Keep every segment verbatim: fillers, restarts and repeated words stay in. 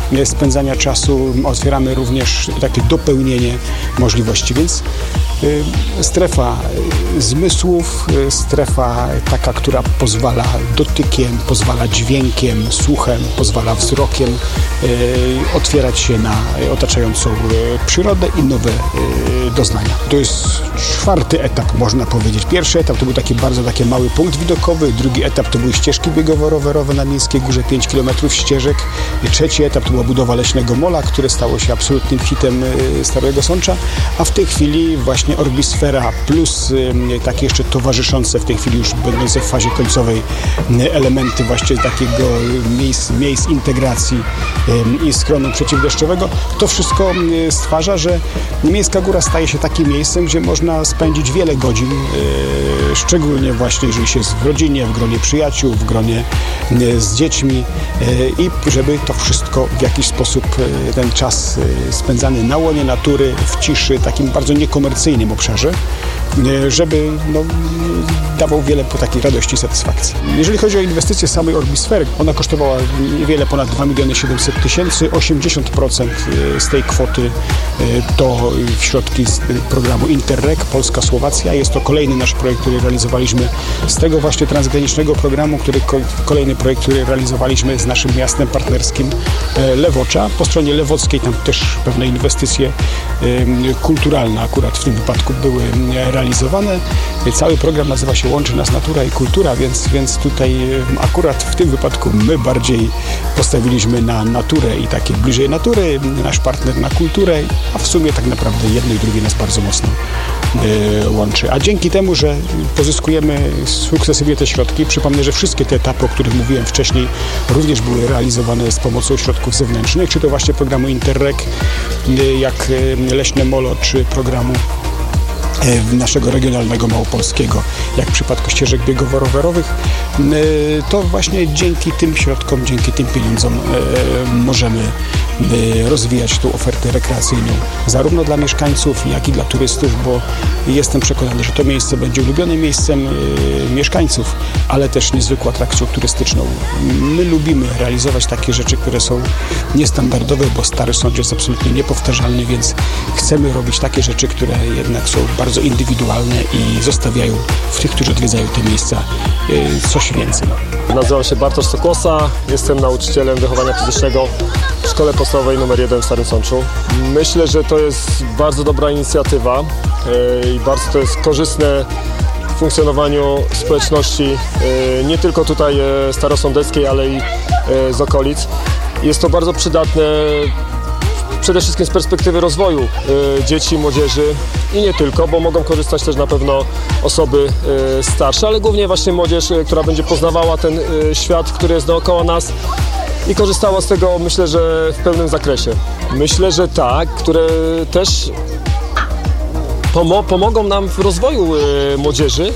spędzania czasu. Otwieramy również takie dopełnienie możliwości, więc strefa zmysłów, strefa taka, która pozwala dotykiem, pozwala dźwiękiem, słuchem, pozwala wzrokiem otwierać się na otaczającą przyrodę i nowe doznania. To jest czwarty etap, można powiedzieć. Pierwszy etap to był taki bardzo taki mały punkt widokowy, drugi etap to były ścieżki biegowo-rowerowe na Miejskiej Górze, pięć kilometrów ścieżek. I trzeci etap to była budowa Leśnego Mola, które stało się absolutnym hitem Starego Sącza, a w tej chwili właśnie Orbisfera plus takie jeszcze towarzyszące w tej chwili już będące w fazie końcowej elementy właśnie takiego miejsc, miejsc integracji i schronu przeciwdeszczowego. To wszystko stwarza, że Miejska Góra staje się takim miejscem, gdzie można spędzić wiele godzin, szczególnie właśnie jeżeli się jest w rodzinie, w gronie przyjaciół, w gronie z dziećmi i żeby to wszystko w jakiś sposób, ten czas spędzany na łonie natury, w ciszy, takim bardzo niekomercyjnym obszarze, żeby no, dawał wiele po takiej radości i satysfakcji. Jeżeli chodzi o inwestycję samej Orbisfery, ona kosztowała niewiele ponad dwa miliony siedemset tysięcy. osiemdziesiąt procent z tej kwoty to środki z programu Interreg Polska-Słowacja. Jest to kolejny nasz projekt, który realizowaliśmy z tego właśnie transgranicznego programu, który kolejny projekt, który realizowaliśmy z naszym miastem partnerskim Lewocza. Po stronie lewockiej tam też pewne inwestycje kulturalne akurat w tym wypadku były realizowane. Cały program nazywa się Łączy nas natura i kultura, więc, więc tutaj akurat w tym wypadku my bardziej postawiliśmy na naturę i takie bliżej natury, nasz partner na kulturę, a w sumie tak naprawdę jedno i drugie nas bardzo mocno y, łączy. A dzięki temu, że pozyskujemy sukcesywnie te środki, przypomnę, że wszystkie te etapy, o których mówiłem wcześniej, również były realizowane z pomocą środków zewnętrznych, czy to właśnie programu Interreg, y, jak y, Leśne Molo, czy programu naszego regionalnego małopolskiego, jak w przypadku ścieżek biegowo-rowerowych, to właśnie dzięki tym środkom, dzięki tym pieniądzom możemy rozwijać tą ofertę rekreacyjną zarówno dla mieszkańców, jak i dla turystów, bo jestem przekonany, że to miejsce będzie ulubionym miejscem mieszkańców, ale też niezwykłą atrakcją turystyczną. My lubimy realizować takie rzeczy, które są niestandardowe, bo Stary Sącz jest absolutnie niepowtarzalny, więc chcemy robić takie rzeczy, które jednak są bardzo indywidualne i zostawiają w tych, którzy odwiedzają te miejsca, coś więcej. Nazywam się Bartosz Sokłosa, jestem nauczycielem wychowania fizycznego w Szkole Podstawowej numer jeden w Starym Sączu. Myślę, że to jest bardzo dobra inicjatywa i bardzo to jest korzystne w funkcjonowaniu społeczności nie tylko tutaj starosądeckiej, ale i z okolic. Jest to bardzo przydatne przede wszystkim z perspektywy rozwoju y, dzieci i młodzieży i nie tylko, bo mogą korzystać też na pewno osoby y, starsze, ale głównie właśnie młodzież, y, która będzie poznawała ten y, świat, który jest dookoła nas i korzystała z tego, myślę, że w pełnym zakresie. Myślę, że tak, które też pomo- pomogą nam w rozwoju y, młodzieży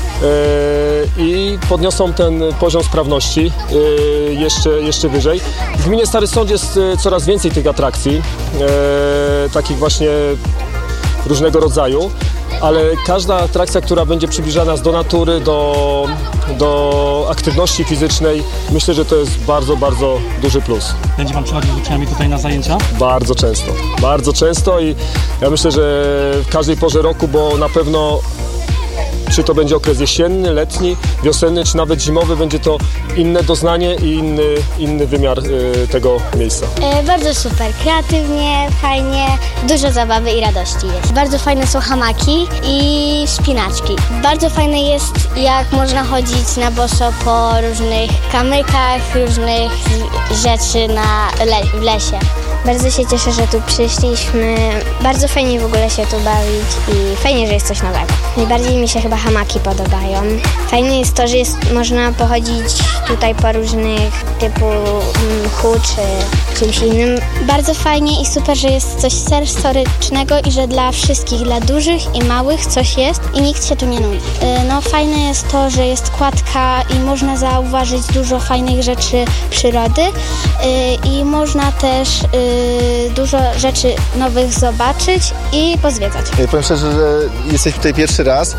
i podniosą ten poziom sprawności jeszcze, jeszcze wyżej. W gminie Stary Sącz jest coraz więcej tych atrakcji, takich właśnie różnego rodzaju, ale każda atrakcja, która będzie przybliżana nas do natury, do, do aktywności fizycznej, myślę, że to jest bardzo, bardzo duży plus. Będzie Pan przychodził z uczniami tutaj na zajęcia? Bardzo często, bardzo często i ja myślę, że w każdej porze roku, bo na pewno czy to będzie okres jesienny, letni, wiosenny, czy nawet zimowy, będzie to inne doznanie i inny, inny wymiar y, tego miejsca. E, bardzo super, kreatywnie, fajnie, dużo zabawy i radości jest. Bardzo fajne są hamaki i wspinaczki. Bardzo fajne jest, jak można chodzić na boso po różnych kamykach, różnych rzeczy na le- w lesie. Bardzo się cieszę, że tu przyszliśmy. Bardzo fajnie w ogóle się tu bawić i fajnie, że jest coś nowego. Najbardziej mi się chyba hamaki podobają. Fajne jest to, że jest, można pochodzić tutaj po różnych typu mchu czy czymś innym. Bardzo fajnie i super, że jest coś historycznego i że dla wszystkich, dla dużych i małych coś jest i nikt się tu nie nudzi. No fajne jest to, że jest kładka i można zauważyć dużo fajnych rzeczy przyrody i można też dużo rzeczy nowych zobaczyć i pozwiedzać. Powiem szczerze, że jesteś tutaj pierwszy raz. Dopiero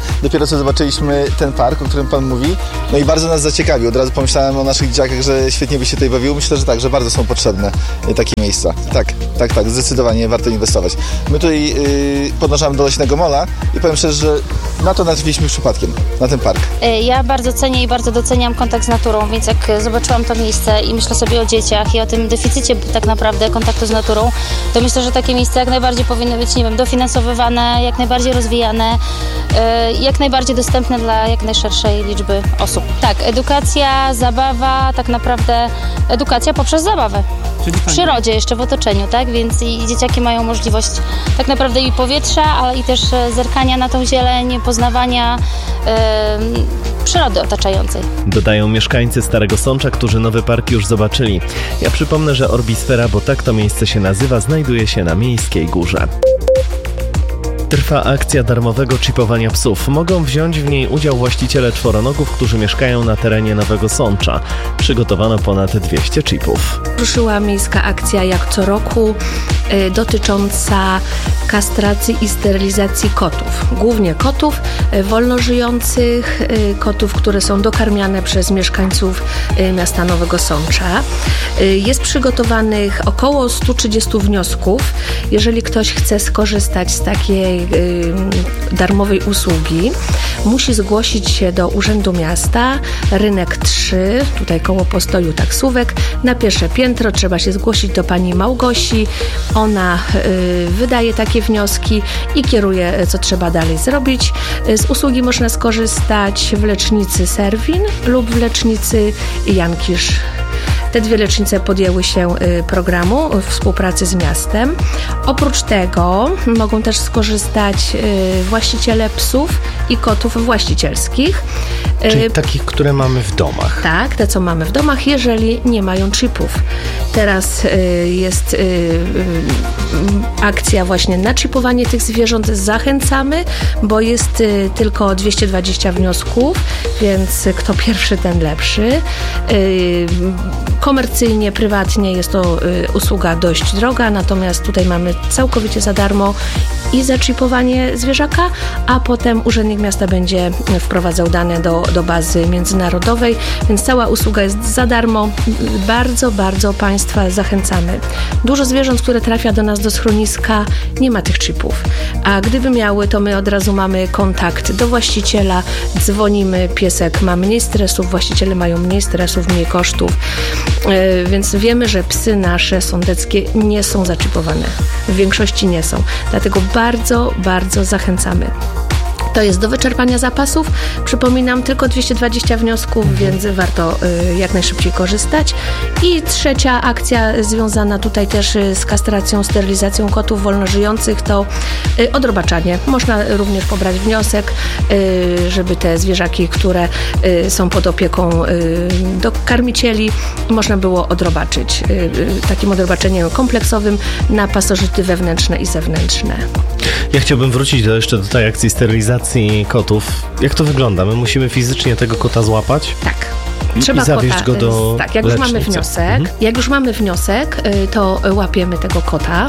dopiero co zobaczyliśmy ten park, o którym pan mówi, no i bardzo nas zaciekawił. Od razu pomyślałem o naszych dzieciakach, że świetnie by się tutaj bawiło. Myślę, że tak, że bardzo są potrzebne takie miejsca. Tak, tak, tak, zdecydowanie warto inwestować. My tutaj yy, podążamy do Leśnego Mola i powiem szczerze, że na to natrafiliśmy przypadkiem, na ten park. Ja bardzo cenię i bardzo doceniam kontakt z naturą, więc jak zobaczyłam to miejsce i myślę sobie o dzieciach i o tym deficycie tak naprawdę kontaktu z naturą, to myślę, że takie miejsca jak najbardziej powinny być, nie wiem, dofinansowywane, jak najbardziej rozwijane, jak najbardziej dostępne dla jak najszerszej liczby osób. Tak, edukacja, zabawa, tak naprawdę edukacja poprzez zabawę. W przyrodzie, jeszcze w otoczeniu, tak? Więc i dzieciaki mają możliwość tak naprawdę i powietrza, ale i też zerkania na tą zieleń, poznawania yy, przyrody otaczającej. Dodają mieszkańcy Starego Sącza, którzy nowy park już zobaczyli. Ja przypomnę, że Orbisfera, bo tak to miejsce się nazywa, znajduje się na Miejskiej Górze. Trwa akcja darmowego chipowania psów. Mogą wziąć w niej udział właściciele czworonogów, którzy mieszkają na terenie Nowego Sącza. Przygotowano ponad dwieście chipów. Ruszyła miejska akcja jak co roku y, dotycząca kastracji i sterylizacji kotów. Głównie kotów y, wolnożyjących, y, kotów, które są dokarmiane przez mieszkańców y, miasta Nowego Sącza. Y, jest przygotowanych około sto trzydzieści wniosków. Jeżeli ktoś chce skorzystać z takiej darmowej usługi, musi zgłosić się do Urzędu Miasta, Rynek trzy, tutaj koło postoju taksówek. Na pierwsze piętro trzeba się zgłosić do pani Małgosi. Ona y, wydaje takie wnioski i kieruje, co trzeba dalej zrobić. Z usługi można skorzystać w lecznicy Serwin lub w lecznicy Jankisz. Te dwie lecznice podjęły się programu w współpracy z miastem. Oprócz tego mogą też skorzystać właściciele psów i kotów właścicielskich. Czyli takich, które mamy w domach. Tak, te co mamy w domach, jeżeli nie mają chipów. Teraz jest akcja właśnie na chipowanie tych zwierząt. Zachęcamy, bo jest tylko dwieście dwadzieścia wniosków, więc kto pierwszy, ten lepszy. Komercyjnie, prywatnie jest to y, usługa dość droga, natomiast tutaj mamy całkowicie za darmo i zaczipowanie zwierzaka, a potem Urzędnik Miasta będzie wprowadzał dane do, do bazy międzynarodowej, więc cała usługa jest za darmo. Bardzo, bardzo Państwa zachęcamy. Dużo zwierząt, które trafia do nas do schroniska, nie ma tych chipów, a gdyby miały, to my od razu mamy kontakt do właściciela, dzwonimy, piesek ma mniej stresów, właściciele mają mniej stresów, mniej kosztów, yy, więc wiemy, że psy nasze sądeckie nie są zaczipowane. W większości nie są, dlatego bardzo, bardzo zachęcamy. To jest do wyczerpania zapasów. Przypominam, tylko dwieście dwadzieścia wniosków, więc warto y, jak najszybciej korzystać. I trzecia akcja związana tutaj też z kastracją, sterylizacją kotów wolnożyjących to y, odrobaczanie. Można również pobrać wniosek, y, żeby te zwierzaki, które y, są pod opieką y, do karmicieli, można było odrobaczyć. Y, y, takim odrobaczeniem kompleksowym na pasożyty wewnętrzne i zewnętrzne. Ja chciałbym wrócić do, jeszcze do tej akcji sterylizacji kotów. Jak to wygląda? My musimy fizycznie tego kota złapać? Tak. Trzeba I zawieźć kota, go do Tak, jak już lecznicy. mamy wniosek, mhm. jak już mamy wniosek, to łapiemy tego kota.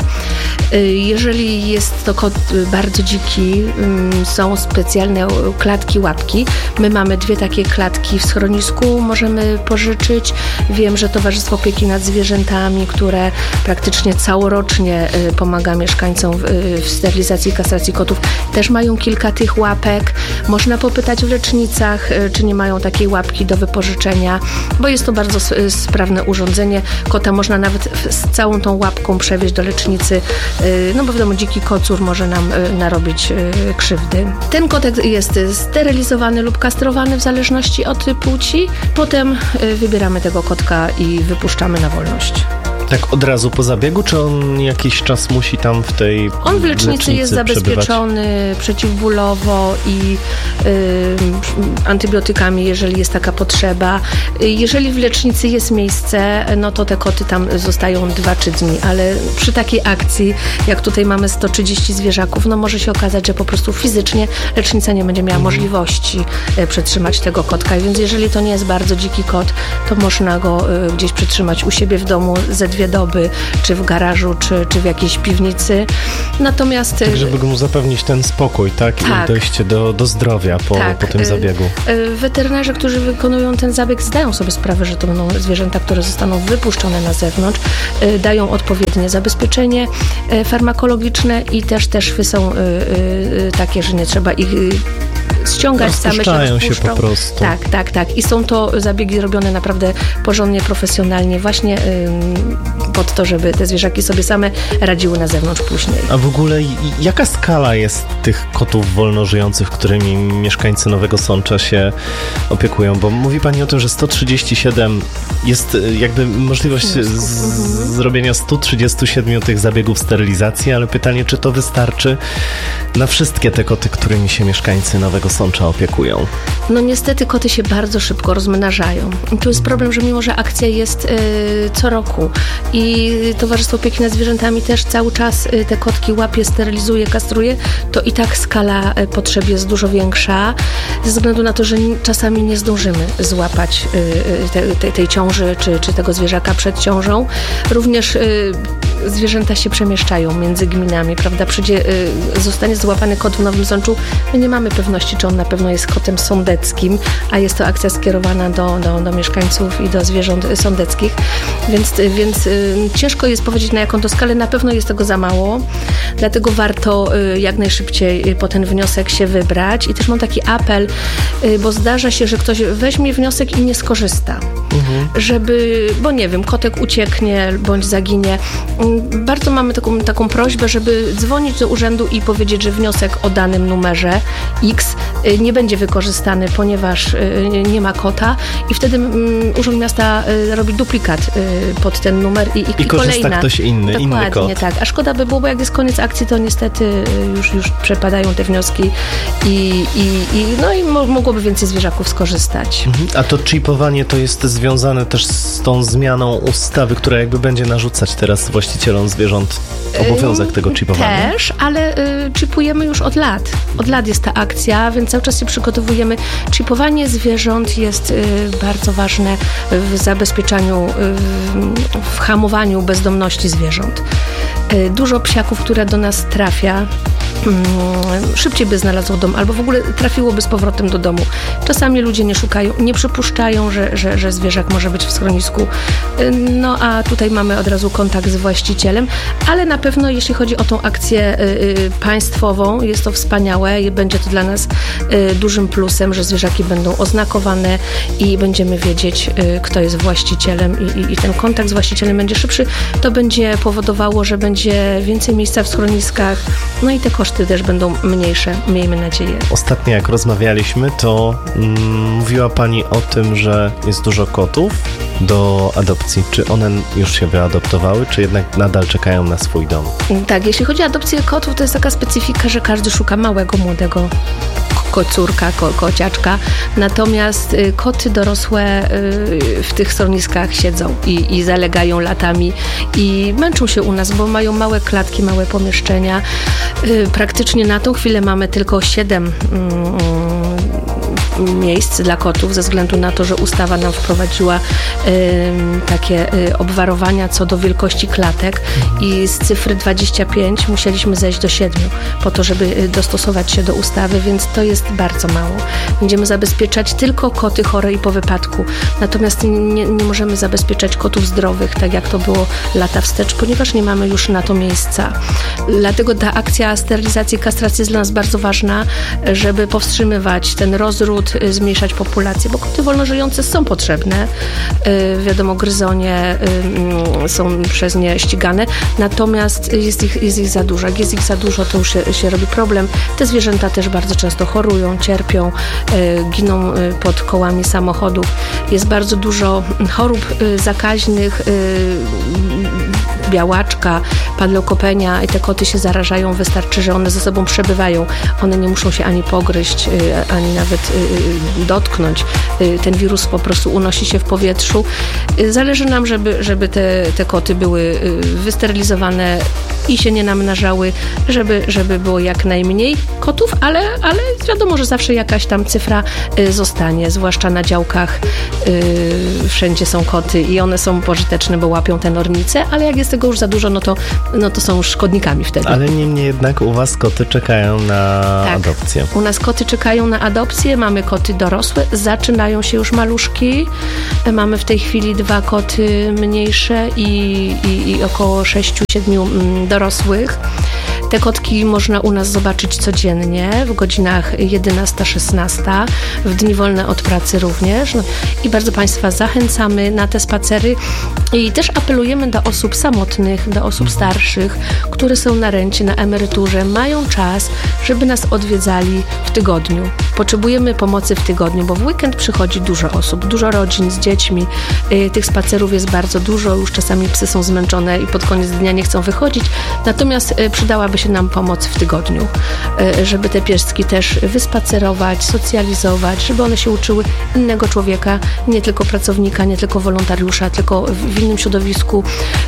Jeżeli jest to kot bardzo dziki, są specjalne klatki, łapki. My mamy dwie takie klatki w schronisku, możemy pożyczyć. Wiem, że Towarzystwo Opieki nad Zwierzętami, które praktycznie całorocznie pomaga mieszkańcom w sterylizacji i kastracji kotów, też mają kilka tych łapek. Można popytać w lecznicach, czy nie mają takiej łapki do wypożyczenia, bo jest to bardzo sprawne urządzenie. Kota można nawet z całą tą łapką przewieźć do lecznicy, no bo wiadomo, dziki kocur może nam narobić krzywdy. Ten kotek jest sterylizowany lub kastrowany w zależności od płci. Potem wybieramy tego kotka i wypuszczamy na wolność. Tak od razu po zabiegu, czy on jakiś czas musi tam w tej On w lecznicy, lecznicy jest zabezpieczony przebywać? Przeciwbólowo i y, antybiotykami, jeżeli jest taka potrzeba. Jeżeli w lecznicy jest miejsce, no to te koty tam zostają dwa trzy dni, ale przy takiej akcji, jak tutaj mamy sto trzydzieści zwierzaków, no może się okazać, że po prostu fizycznie lecznica nie będzie miała mhm. możliwości y, przetrzymać tego kotka, więc jeżeli to nie jest bardzo dziki kot, to można go y, gdzieś przetrzymać u siebie w domu ze dwie doby, czy w garażu, czy, czy w jakiejś piwnicy. Natomiast... Tak, żeby mu zapewnić ten spokój, tak? tak. I dojście do, do zdrowia po, tak. po tym zabiegu. Weterynarze, którzy wykonują ten zabieg, zdają sobie sprawę, że to będą zwierzęta, które zostaną wypuszczone na zewnątrz, dają odpowiednie zabezpieczenie farmakologiczne i też te szwy są takie, że nie trzeba ich ściągać, same się rozpuszczą. się po prostu. Tak, tak, tak. I są to zabiegi robione naprawdę porządnie, profesjonalnie, właśnie ym, pod to, żeby te zwierzaki sobie same radziły na zewnątrz później. A w ogóle jaka skala jest tych kotów wolnożyjących, którymi mieszkańcy Nowego Sącza się opiekują? Bo mówi Pani o tym, że sto trzydzieści siedem jest jakby możliwość z, z, zrobienia sto trzydzieści siedem tych zabiegów sterylizacji, ale pytanie, czy to wystarczy na wszystkie te koty, którymi się mieszkańcy Nowego Sącza opiekują? No niestety koty się bardzo szybko rozmnażają. I tu jest problem, że mimo, że akcja jest y, co roku i Towarzystwo Opieki nad Zwierzętami też cały czas y, te kotki łapie, sterylizuje, kastruje, to i tak skala y, potrzeb jest dużo większa, ze względu na to, że n- czasami nie zdążymy złapać y, te, te, tej ciąży, czy, czy tego zwierzaka przed ciążą. Również y, zwierzęta się przemieszczają między gminami, prawda? Przyjdzie, y, zostanie złapany kot w Nowym Sączu, my nie mamy pewności, czy on na pewno jest kotem sądeckim, a jest to akcja skierowana do, do, do mieszkańców i do zwierząt sądeckich, więc, więc y, ciężko jest powiedzieć, na jaką to skalę, na pewno jest tego za mało, dlatego warto y, jak najszybciej y, po ten wniosek się wybrać i też mam taki apel, y, bo zdarza się, że ktoś weźmie wniosek i nie skorzysta, mhm. żeby, bo nie wiem, kotek ucieknie bądź zaginie. Bardzo mamy taką, taką prośbę, żeby dzwonić do urzędu i powiedzieć, że wniosek o danym numerze X nie będzie wykorzystany, ponieważ nie ma kota i wtedy Urząd Miasta robi duplikat pod ten numer i, i, I, i korzysta kolejna. ktoś inny, Dokładnie, inny kot. tak. A szkoda by było, bo jak jest koniec akcji, to niestety już, już przepadają te wnioski i, i, i, no i mo- mogłoby więcej zwierzaków skorzystać. Mhm. A to chipowanie to jest związane też z tą zmianą ustawy, która jakby będzie narzucać teraz właścicielom zwierząt obowiązek tego chipowania? Też, ale y, chipujemy już od lat. Od lat jest ta akcja, więc cały czas się przygotowujemy. Chipowanie zwierząt jest y, bardzo ważne w zabezpieczaniu, y, w hamowaniu bezdomności zwierząt. Y, dużo psiaków, które do nas trafia, szybciej by znalazło dom, albo w ogóle trafiłoby z powrotem do domu. Czasami ludzie nie szukają, nie przypuszczają, że, że, że zwierzak może być w schronisku. No a tutaj mamy od razu kontakt z właścicielem, ale na pewno jeśli chodzi o tą akcję y, y, państwową, jest to wspaniałe i będzie to dla nas y, dużym plusem, że zwierzaki będą oznakowane i będziemy wiedzieć, y, kto jest właścicielem i, i, i ten kontakt z właścicielem będzie szybszy. To będzie powodowało, że będzie więcej miejsca w schroniskach, no i te koszty też będą mniejsze, miejmy nadzieję. Ostatnio jak rozmawialiśmy, to mm, mówiła Pani o tym, że jest dużo kotów do adopcji. Czy one już się wyadoptowały, czy jednak nadal czekają na swój dom? Tak, jeśli chodzi o adopcję kotów, to jest taka specyfika, że każdy szuka małego, młodego kocurka, ko, kociaczka. Natomiast y, koty dorosłe y, w tych schroniskach siedzą i, i zalegają latami i męczą się u nas, bo mają małe klatki, małe pomieszczenia. Y, praktycznie na tą chwilę mamy tylko siedem y, miejsc dla kotów, ze względu na to, że ustawa nam wprowadziła y, takie y, obwarowania co do wielkości klatek i z cyfry dwadzieścia pięć musieliśmy zejść do siedmiu po to, żeby dostosować się do ustawy, więc to jest bardzo mało. Będziemy zabezpieczać tylko koty chore i po wypadku. Natomiast nie, nie możemy zabezpieczać kotów zdrowych, tak jak to było lata wstecz, ponieważ nie mamy już na to miejsca. Dlatego ta akcja sterylizacji i kastracji jest dla nas bardzo ważna, żeby powstrzymywać ten rozród, zmniejszać populację, bo koty wolnożyjące są potrzebne. Wiadomo, gryzonie są przez nie ścigane, natomiast jest ich, jest ich za dużo. Jak jest ich za dużo, to już się, się robi problem. Te zwierzęta też bardzo często chorują, cierpią, giną pod kołami samochodów. Jest bardzo dużo chorób zakaźnych, białaczka, panleukopenia i te koty się zarażają. Wystarczy, że one ze sobą przebywają. One nie muszą się ani pogryźć, ani nawet dotknąć. Ten wirus po prostu unosi się w powietrzu. Zależy nam, żeby, żeby te, te koty były wysterylizowane i się nie namnażały, żeby, żeby było jak najmniej kotów, ale, ale wiadomo, że zawsze jakaś tam cyfra y, zostanie, zwłaszcza na działkach y, wszędzie są koty i one są pożyteczne, bo łapią te nornice, ale jak jest tego już za dużo, no to, no to są szkodnikami wtedy. Ale niemniej jednak u was koty czekają na tak. adopcję. U nas koty czekają na adopcję, mamy koty dorosłe, zaczynają się już maluszki. Mamy w tej chwili dwa koty mniejsze i, i, i około sześciu, siedmiu dorosłych. Te kotki można u nas zobaczyć codziennie w godzinach jedenasta szesnasta, w dni wolne od pracy również. No, i bardzo Państwa zachęcamy na te spacery i też apelujemy do osób samotnych, do osób starszych, które są na rencie, na emeryturze, mają czas, żeby nas odwiedzali w tygodniu. Potrzebujemy pomocy w tygodniu, bo w weekend przychodzi dużo osób, dużo rodzin z dziećmi. Tych spacerów jest bardzo dużo, już czasami psy są zmęczone i pod koniec dnia nie chcą wychodzić. Natomiast przydałaby się nam pomoc w tygodniu, żeby te pieski też wyspacerować, socjalizować, żeby one się uczyły innego człowieka, nie tylko pracownika, nie tylko wolontariusza, tylko w innym środowisku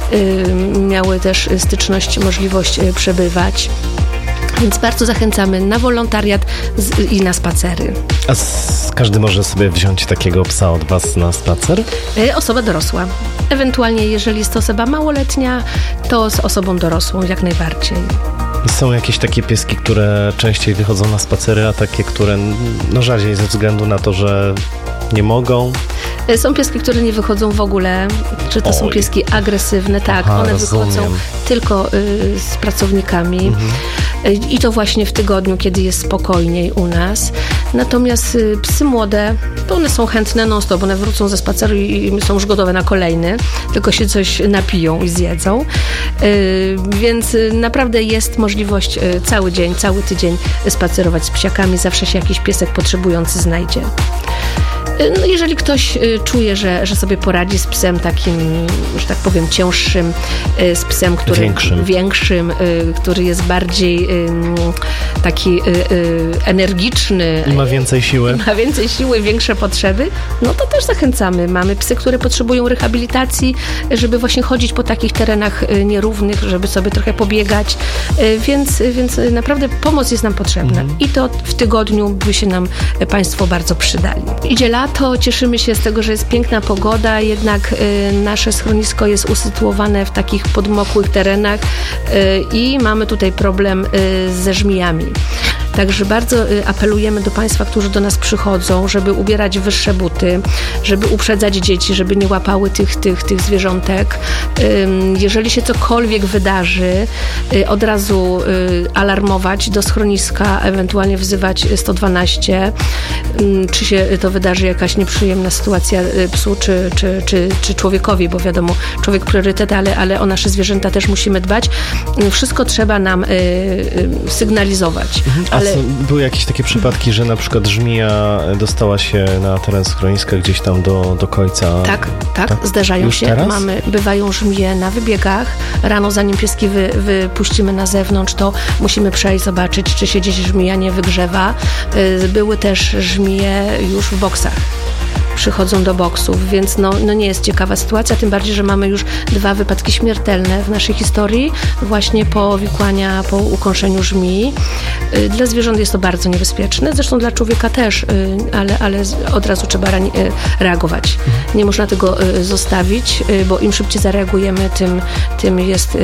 miały też styczność, możliwość przebywać. Więc bardzo zachęcamy na wolontariat z, i na spacery. A z, każdy może sobie wziąć takiego psa od was na spacer? Y, osoba dorosła. Ewentualnie, jeżeli jest to osoba małoletnia, to z osobą dorosłą jak najbardziej. Są jakieś takie pieski, które częściej wychodzą na spacery, a takie, które no rzadziej ze względu na to, że nie mogą? Są pieski, które nie wychodzą w ogóle, czy to Oj. są pieski agresywne, tak, Aha, one rozumiem. wychodzą tylko y, z pracownikami mhm. y, i to właśnie w tygodniu, kiedy jest spokojniej u nas. Natomiast y, psy młode, to one są chętne non-stop, one wrócą ze spaceru i, i są już gotowe na kolejny, tylko się coś napiją i zjedzą. Y, więc y, naprawdę jest możliwość y, cały dzień, cały tydzień spacerować z psiakami, zawsze się jakiś piesek potrzebujący znajdzie. No, jeżeli ktoś y, czuje, że, że sobie poradzi z psem takim, że tak powiem, cięższym, y, z psem, który większym, większym y, który jest bardziej y, taki y, y, energiczny i ma więcej siły, ma więcej siły, większe potrzeby, no to też zachęcamy. Mamy psy, które potrzebują rehabilitacji, żeby właśnie chodzić po takich terenach y, nierównych, żeby sobie trochę pobiegać, y, więc, y, więc naprawdę pomoc jest nam potrzebna mhm. i to w tygodniu by się nam y, Państwo bardzo przydali. Idzie lato, cieszymy się z tego, że jest piękna pogoda, jednak y, nasze schronisko jest usytuowane w takich podmokłych terenach y, i mamy tutaj problem y, ze żmijami. Także bardzo apelujemy do Państwa, którzy do nas przychodzą, żeby ubierać wyższe buty, żeby uprzedzać dzieci, żeby nie łapały tych, tych, tych zwierzątek. Jeżeli się cokolwiek wydarzy, od razu alarmować do schroniska, ewentualnie wzywać sto dwanaście. Czy się to wydarzy jakaś nieprzyjemna sytuacja psu czy, czy, czy, czy człowiekowi, bo wiadomo, człowiek priorytet, ale, ale o nasze zwierzęta też musimy dbać. Wszystko trzeba nam sygnalizować. Ale były jakieś takie przypadki, że na przykład żmija dostała się na teren schroniska gdzieś tam do, do końca? Tak, tak, tak? Zdarzają Już się. Teraz? Mamy, bywają żmije na wybiegach. Rano, zanim pieski wy, wypuścimy na zewnątrz, to musimy przejść, zobaczyć, czy się gdzieś żmija nie wygrzewa. Były też żmije już w boksach. Przychodzą do boksów, więc no, no nie jest ciekawa sytuacja, tym bardziej, że mamy już dwa wypadki śmiertelne w naszej historii, właśnie po wikłania, po ukąszeniu żmii. Dla zwierząt jest to bardzo niebezpieczne, zresztą dla człowieka też, ale, ale od razu trzeba reagować. Nie można tego zostawić, bo im szybciej zareagujemy, tym, tym jest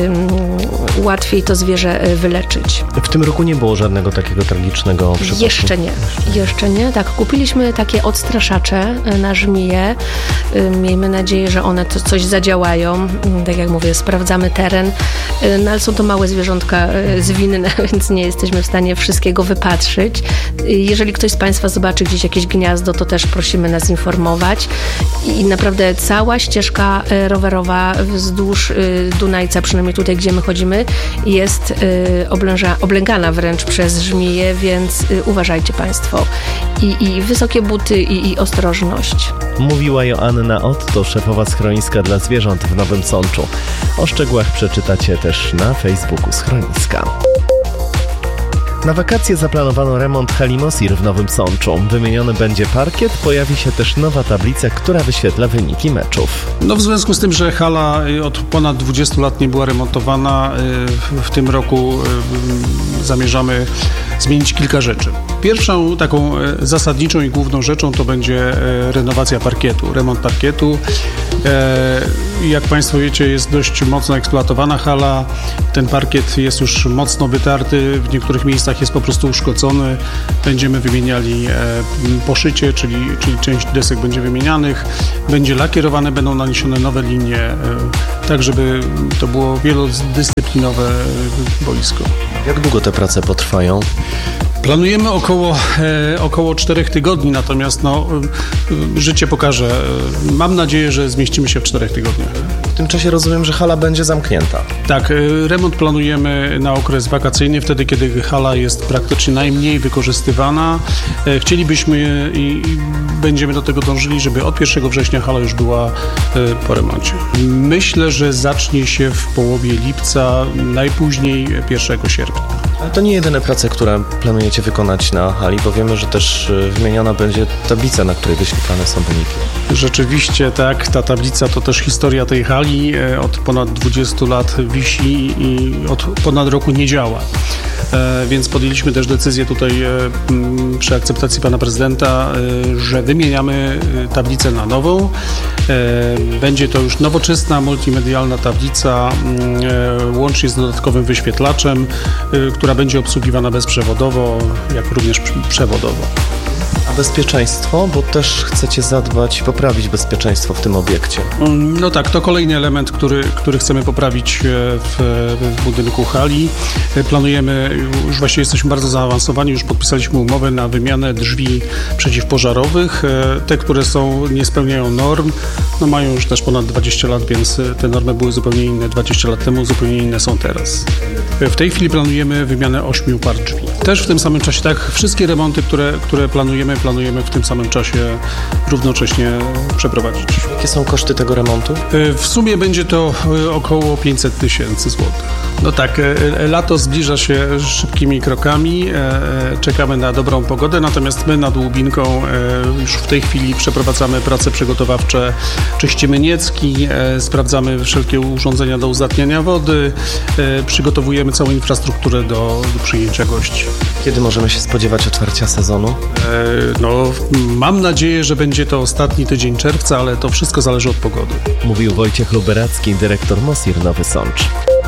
łatwiej to zwierzę wyleczyć. W tym roku nie było żadnego takiego tragicznego przypadku? Jeszcze nie. Jeszcze nie. Tak, kupiliśmy takie odstraszacze na żmije. Miejmy nadzieję, że one to coś zadziałają. Tak jak mówię, sprawdzamy teren, no ale są to małe zwierzątka zwinne, więc nie jesteśmy w stanie wszystkiego wypatrzyć. Jeżeli ktoś z Państwa zobaczy gdzieś jakieś gniazdo, to też prosimy nas informować. I naprawdę cała ścieżka rowerowa wzdłuż Dunajca, przynajmniej tutaj, gdzie my chodzimy, jest oblęża, oblęgana wręcz przez żmije, więc uważajcie Państwo. I, i wysokie buty, i, i ostrożność. Mówiła Joanna Otto, szefowa schroniska dla zwierząt w Nowym Sączu. O szczegółach przeczytacie też na Facebooku schroniska. Na wakacje zaplanowano remont hali Mosir w Nowym Sączu. Wymieniony będzie parkiet, pojawi się też nowa tablica, która wyświetla wyniki meczów. No w związku z tym, że hala od ponad dwudziestu lat nie była remontowana, w tym roku zamierzamy zmienić kilka rzeczy. Pierwszą taką zasadniczą i główną rzeczą to będzie renowacja parkietu, remont parkietu. Jak Państwo wiecie, jest dość mocno eksploatowana hala. Ten parkiet jest już mocno wytarty, w niektórych miejscach jest po prostu uszkodzony. Będziemy wymieniali poszycie, czyli, czyli część desek będzie wymienianych. Będzie lakierowane, będą naniesione nowe linie, tak żeby to było wielodyscyplinowe boisko. Jak długo te prace potrwają? Planujemy około, e, około czterech tygodni, natomiast no, e, życie pokaże. Mam nadzieję, że zmieścimy się w czterech tygodniach. W tym czasie rozumiem, że hala będzie zamknięta. Tak, e, remont planujemy na okres wakacyjny, wtedy kiedy hala jest praktycznie najmniej wykorzystywana. E, chcielibyśmy i, i będziemy do tego dążyli, żeby od pierwszego września hala już była e, po remoncie. Myślę, że zacznie się w połowie lipca, najpóźniej pierwszego sierpnia. Ale to nie jedyne prace, które planujecie wykonać na hali, bo wiemy, że też wymieniona będzie tablica, na której wyświetlane są wyniki. Rzeczywiście tak, ta tablica to też historia tej hali. Od ponad dwudziestu lat wisi i od ponad roku nie działa. Więc podjęliśmy też decyzję tutaj przy akceptacji pana prezydenta, że wymieniamy tablicę na nową. Będzie to już nowoczesna, multimedialna tablica, łącznie z dodatkowym wyświetlaczem, która będzie obsługiwana bezprzewodowo, jak również przewodowo. A bezpieczeństwo, bo też chcecie zadbać, poprawić bezpieczeństwo w tym obiekcie. No tak, to kolejny element, który, który chcemy poprawić w, w budynku hali. Planujemy, już właściwie jesteśmy bardzo zaawansowani, już podpisaliśmy umowę na wymianę drzwi przeciwpożarowych. Te, które są, nie spełniają norm, no mają już też ponad dwadzieścia lat, więc te normy były zupełnie inne dwadzieścia lat temu, zupełnie inne są teraz. W tej chwili planujemy wymianę ośmiu par drzwi. Też w tym samym czasie, tak, wszystkie remonty, które, które planujemy, planujemy w tym samym czasie równocześnie przeprowadzić. Jakie są koszty tego remontu? W sumie będzie to około pięćset tysięcy złotych. No tak, lato zbliża się szybkimi krokami, czekamy na dobrą pogodę, natomiast my nad Łubinką już w tej chwili przeprowadzamy prace przygotowawcze, czyścimy niecki, sprawdzamy wszelkie urządzenia do uzdatniania wody, przygotowujemy całą infrastrukturę do, do przyjęcia gości. Kiedy możemy się spodziewać otwarcia sezonu? No, mam nadzieję, że będzie to ostatni tydzień czerwca, ale to wszystko zależy od pogody. Mówił Wojciech Luberacki, dyrektor Mosir Nowy Sącz.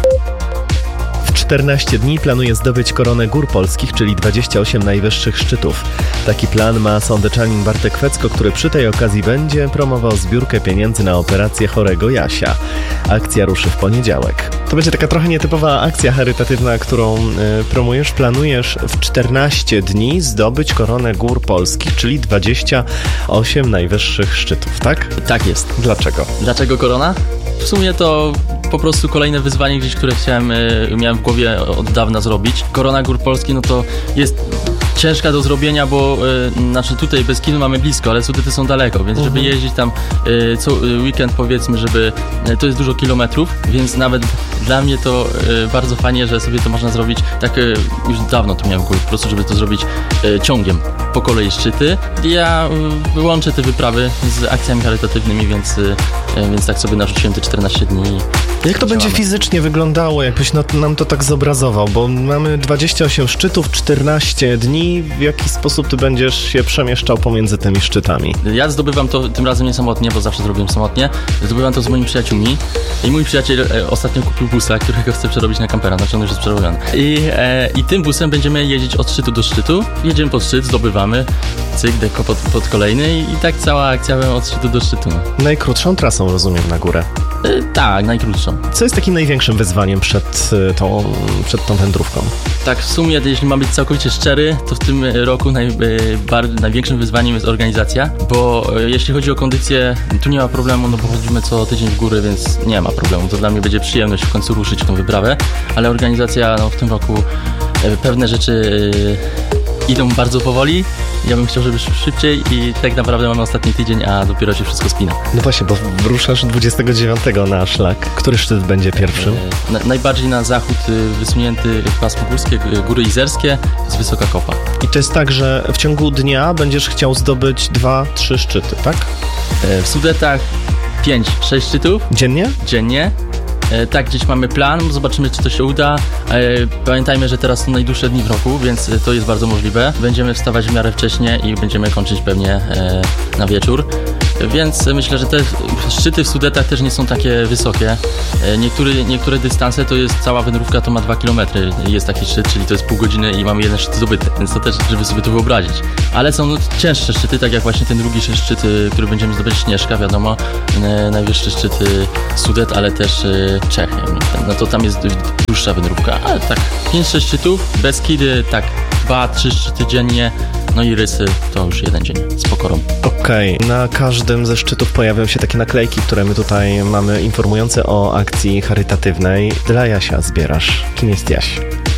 czternaście dni planuje zdobyć koronę gór polskich, czyli dwadzieścia osiem najwyższych szczytów. Taki plan ma sądeczanin Bartek Fecko, który przy tej okazji będzie promował zbiórkę pieniędzy na operację chorego Jasia. Akcja ruszy w poniedziałek. To będzie taka trochę nietypowa akcja charytatywna, którą y, promujesz. Planujesz w czternaście dni zdobyć koronę gór polskich, czyli dwadzieścia osiem najwyższych szczytów, tak? Tak jest. Dlaczego? Dlaczego korona? W sumie to po prostu kolejne wyzwanie gdzieś, które chciałem, miałem w głowie od dawna zrobić. Korona Gór Polskich, no to jest ciężka do zrobienia, bo y, znaczy tutaj bez Kinu mamy blisko, ale Sudety są daleko, więc żeby jeździć tam y, co weekend, powiedzmy, żeby y, to jest dużo kilometrów, więc nawet dla mnie to y, bardzo fajnie, że sobie to można zrobić tak, y, już dawno to miałem w głowie, po prostu żeby to zrobić y, ciągiem po kolei szczyty. Ja y, łączę te wyprawy z akcjami charytatywnymi, więc, y, więc tak sobie narzuciłem te czternaście dni. Jak to będzie fizycznie wyglądało, jakbyś nam to tak zobrazował, bo mamy dwadzieścia osiem szczytów, czternaście dni, w jaki sposób ty będziesz się przemieszczał pomiędzy tymi szczytami? Ja zdobywam to tym razem nie samotnie, bo zawsze zrobiłem samotnie, zdobywam to z moimi przyjaciółmi i mój przyjaciel e, ostatnio kupił busa, którego chcę przerobić na kampera, znaczy on już jest przerobiony. I, e, i tym busem będziemy jeździć od szczytu do szczytu, jedziemy pod szczyt, zdobywamy, cyk, deko pod, pod kolejny i, i tak cała akcja od szczytu do szczytu. No. Najkrótszą trasą, rozumiem, na górę. E, tak, najkrótszą. Co jest takim największym wyzwaniem przed tą, przed tą wędrówką? Tak, w sumie, jeśli mam być całkowicie szczery, to w tym roku naj, bar, największym wyzwaniem jest organizacja, bo jeśli chodzi o kondycję, tu nie ma problemu, no bo chodzimy co tydzień w góry, więc nie ma problemu. To dla mnie będzie przyjemność w końcu ruszyć w tą wyprawę, ale organizacja, no w tym roku pewne rzeczy idą bardzo powoli, Ja bym chciał, żeby szło szybciej i tak naprawdę mamy ostatni tydzień, a dopiero się wszystko spina. No właśnie, bo ruszasz dwudziestego dziewiątego na szlak. Który szczyt będzie pierwszym? E, na, najbardziej na zachód y, wysunięty pasmo górskie, Góry Izerskie, z Wysoka Kopa. I to jest tak, że w ciągu dnia będziesz chciał zdobyć dwa, trzy szczyty, tak? E, w Sudetach pięć, sześć szczytów. Dziennie? Dziennie. E, tak, gdzieś mamy plan, zobaczymy, czy to się uda. E, pamiętajmy, że teraz są najdłuższe dni w roku, więc to jest bardzo możliwe. Będziemy wstawać w miarę wcześnie i będziemy kończyć pewnie e, na wieczór. Więc myślę, że te szczyty w Sudetach też nie są takie wysokie. Niektóre, niektóre dystanse to jest cała wędrówka, to ma dwa kilometry. Jest taki szczyt, czyli to jest pół godziny i mamy jeden szczyt zdobyty. Więc to też, żeby sobie to wyobrazić. Ale są cięższe szczyty, tak jak właśnie ten drugi szczyt, który będziemy zdobyć, Śnieżka, wiadomo. Najwyższy szczyt Sudet, ale też Czechy. No to tam jest dłuższa wędrówka. Ale tak, pięć sześć szczytów, Beskidy, tak, dwa trzy szczyty dziennie. No i Rysy to już jeden dzień z pokorą. Okej, okay. Na każdym ze szczytów pojawią się takie naklejki, które my tutaj mamy, informujące o akcji charytatywnej. Dla Jasia zbierasz. Kim jest Jaś?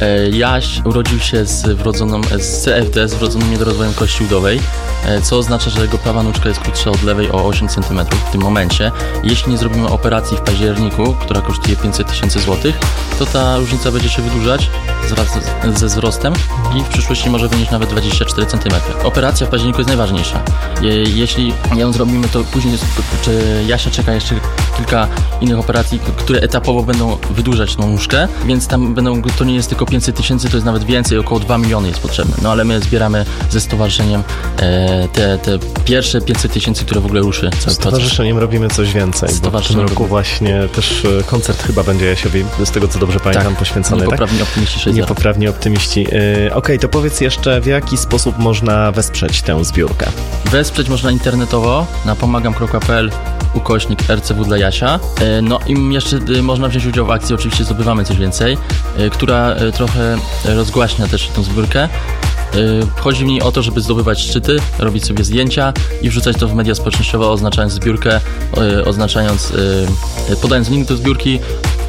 Jaś urodził się z wrodzoną, z C F D, z wrodzoną niedorozwojem kości udowej, co oznacza, że jego prawa nóżka jest krótsza od lewej o osiem centymetrów w tym momencie. Jeśli nie zrobimy operacji w październiku, która kosztuje pięćset tysięcy złotych, to ta różnica będzie się wydłużać wraz ze wzrostem i w przyszłości może wynieść nawet dwadzieścia cztery centymetry. Operacja w październiku jest najważniejsza. Jeśli ją zrobimy, to później jest, czy Jasia czeka jeszcze kilka innych operacji, które etapowo będą wydłużać tą nóżkę, więc tam będą, to nie jest tylko pięćset tysięcy, to jest nawet więcej, około dwa miliony jest potrzebne. No ale my zbieramy ze stowarzyszeniem e, te, te pierwsze pięćset tysięcy, które w ogóle ruszy. Z stowarzyszeniem robimy coś więcej, bo w tym roku właśnie też koncert chyba będzie Jasiowi, z tego co dobrze pamiętam, tak, poświęcony. Niepoprawni tak? optymiści sześć zero. Niepoprawni optymiści. Yy, Okej, okay, to powiedz jeszcze, w jaki sposób można wesprzeć tę zbiórkę? Wesprzeć można internetowo na pomagam kropka p l ukośnik R C W dla Jasia. No i jeszcze można wziąć udział w akcji, oczywiście zdobywamy coś więcej, która trochę rozgłaśnia też tę zbiórkę. Chodzi w niej o to, żeby zdobywać szczyty, robić sobie zdjęcia i wrzucać to w media społecznościowe, oznaczając zbiórkę, oznaczając, podając link do zbiórki,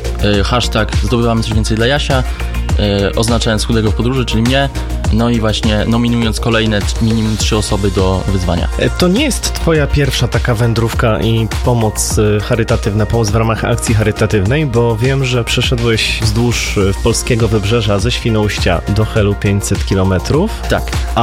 hashtag zdobywamy coś więcej dla Jasia, oznaczając chudego w podróży, czyli mnie, no i właśnie nominując kolejne minimum trzy osoby do wyzwania. To nie jest twoja pierwsza taka wędrówka i pomoc charytatywna, pomoc w ramach akcji charytatywnej, bo wiem, że przeszedłeś wzdłuż polskiego wybrzeża ze Świnoujścia do Helu pięćset kilometrów. Tak.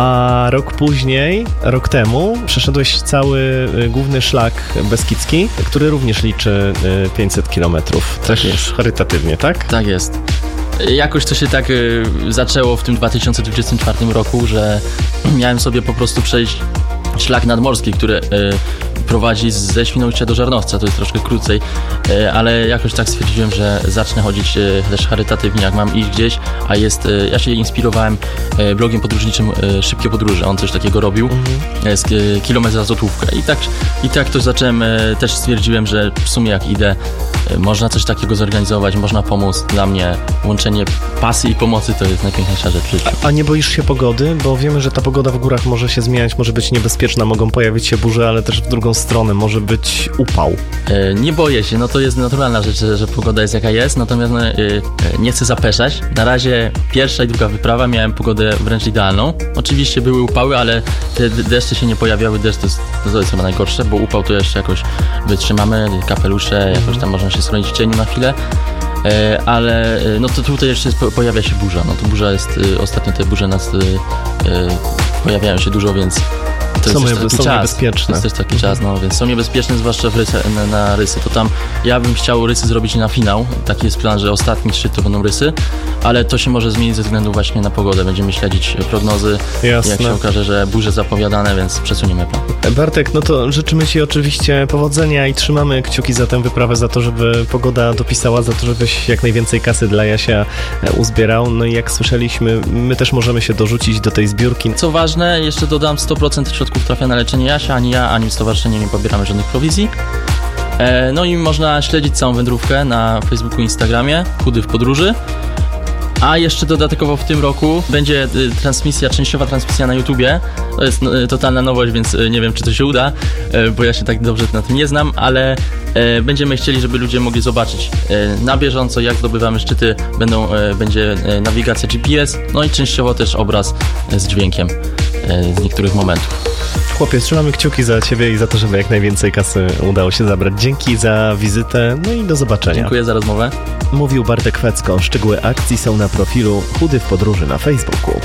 A rok później, rok temu, przeszedłeś cały główny szlak beskidzki, który również liczy pięćset kilometrów. Tak jest. Charytatywnie, tak? Tak jest. Jakoś to się tak y, zaczęło w tym dwa tysiące dwudziestym czwartym roku, że miałem sobie po prostu przejść szlak nadmorski, który y, prowadzi ze Świnoujścia do Żarnowca, to jest troszkę krócej, y, ale jakoś tak stwierdziłem, że zacznę chodzić y, też charytatywnie, jak mam iść gdzieś, a jest, y, ja się inspirowałem y, blogiem podróżniczym y, Szybkie Podróże, on coś takiego robił, mm-hmm. y, z y, kilometr za złotówkę i tak, i tak to zacząłem, y, też stwierdziłem, że w sumie jak idę, y, można coś takiego zorganizować, można pomóc. Dla mnie łączenie pasji i pomocy to jest najpiękniejsza rzecz w życiu. A nie boisz się pogody? Bo wiemy, że ta pogoda w górach może się zmieniać, może być niebezpieczna, mogą pojawić się burze, ale też w drugą stronę może być upał. E, nie boję się, no to jest naturalna rzecz, że, że pogoda jest jaka jest, natomiast no, e, nie chcę zapeszać. Na razie pierwsza i druga wyprawa miałem pogodę wręcz idealną. Oczywiście były upały, ale te deszcze się nie pojawiały, deszcz to jest, to jest chyba najgorsze, bo upał to jeszcze jakoś wytrzymamy, kapelusze, jakoś tam można się schronić w cieniu na chwilę. E, ale no to tutaj jeszcze jest, pojawia się burza, no to burza jest, e, ostatnio te burze nas e, e, pojawiają się dużo, więc to są, jest taki są czas. niebezpieczne. To jest też taki mhm. czas, no więc są niebezpieczne, zwłaszcza w rysy, na, na rysy. To tam ja bym chciał rysy zrobić na finał. Taki jest plan, że ostatni szczyt to będą rysy, ale to się może zmienić ze względu właśnie na pogodę. Będziemy śledzić prognozy. Jasne. Jak się okaże, że burze zapowiadane, więc przesuniemy plan. Bartek, no to życzymy ci oczywiście powodzenia i trzymamy kciuki za tę wyprawę, za to, żeby pogoda dopisała, za to, żebyś jak najwięcej kasy dla Jasia uzbierał. No i jak słyszeliśmy, my też możemy się dorzucić do tej zbiórki. Co ważne, jeszcze dodam, sto procent środków trafia na leczenie Jasia, ani ja, ani stowarzyszenie nie pobieramy żadnych prowizji. E, no i można śledzić całą wędrówkę na Facebooku i Instagramie Chudy w Podróży. A jeszcze dodatkowo w tym roku będzie y, transmisja, częściowa transmisja na YouTubie. To jest y, totalna nowość, więc y, nie wiem, czy to się uda, y, bo ja się tak dobrze na tym nie znam, ale y, będziemy chcieli, żeby ludzie mogli zobaczyć y, na bieżąco, jak zdobywamy szczyty. Będą, y, będzie y, nawigacja G P S, no i częściowo też obraz y, z dźwiękiem. z niektórych momentów. Chłopie, trzymamy kciuki za Ciebie i za to, żeby jak najwięcej kasy udało się zabrać. Dzięki za wizytę, no i do zobaczenia. Dziękuję za rozmowę. Mówił Bartek Fecko. Szczegóły akcji są na profilu Chudy w Podróży na Facebooku.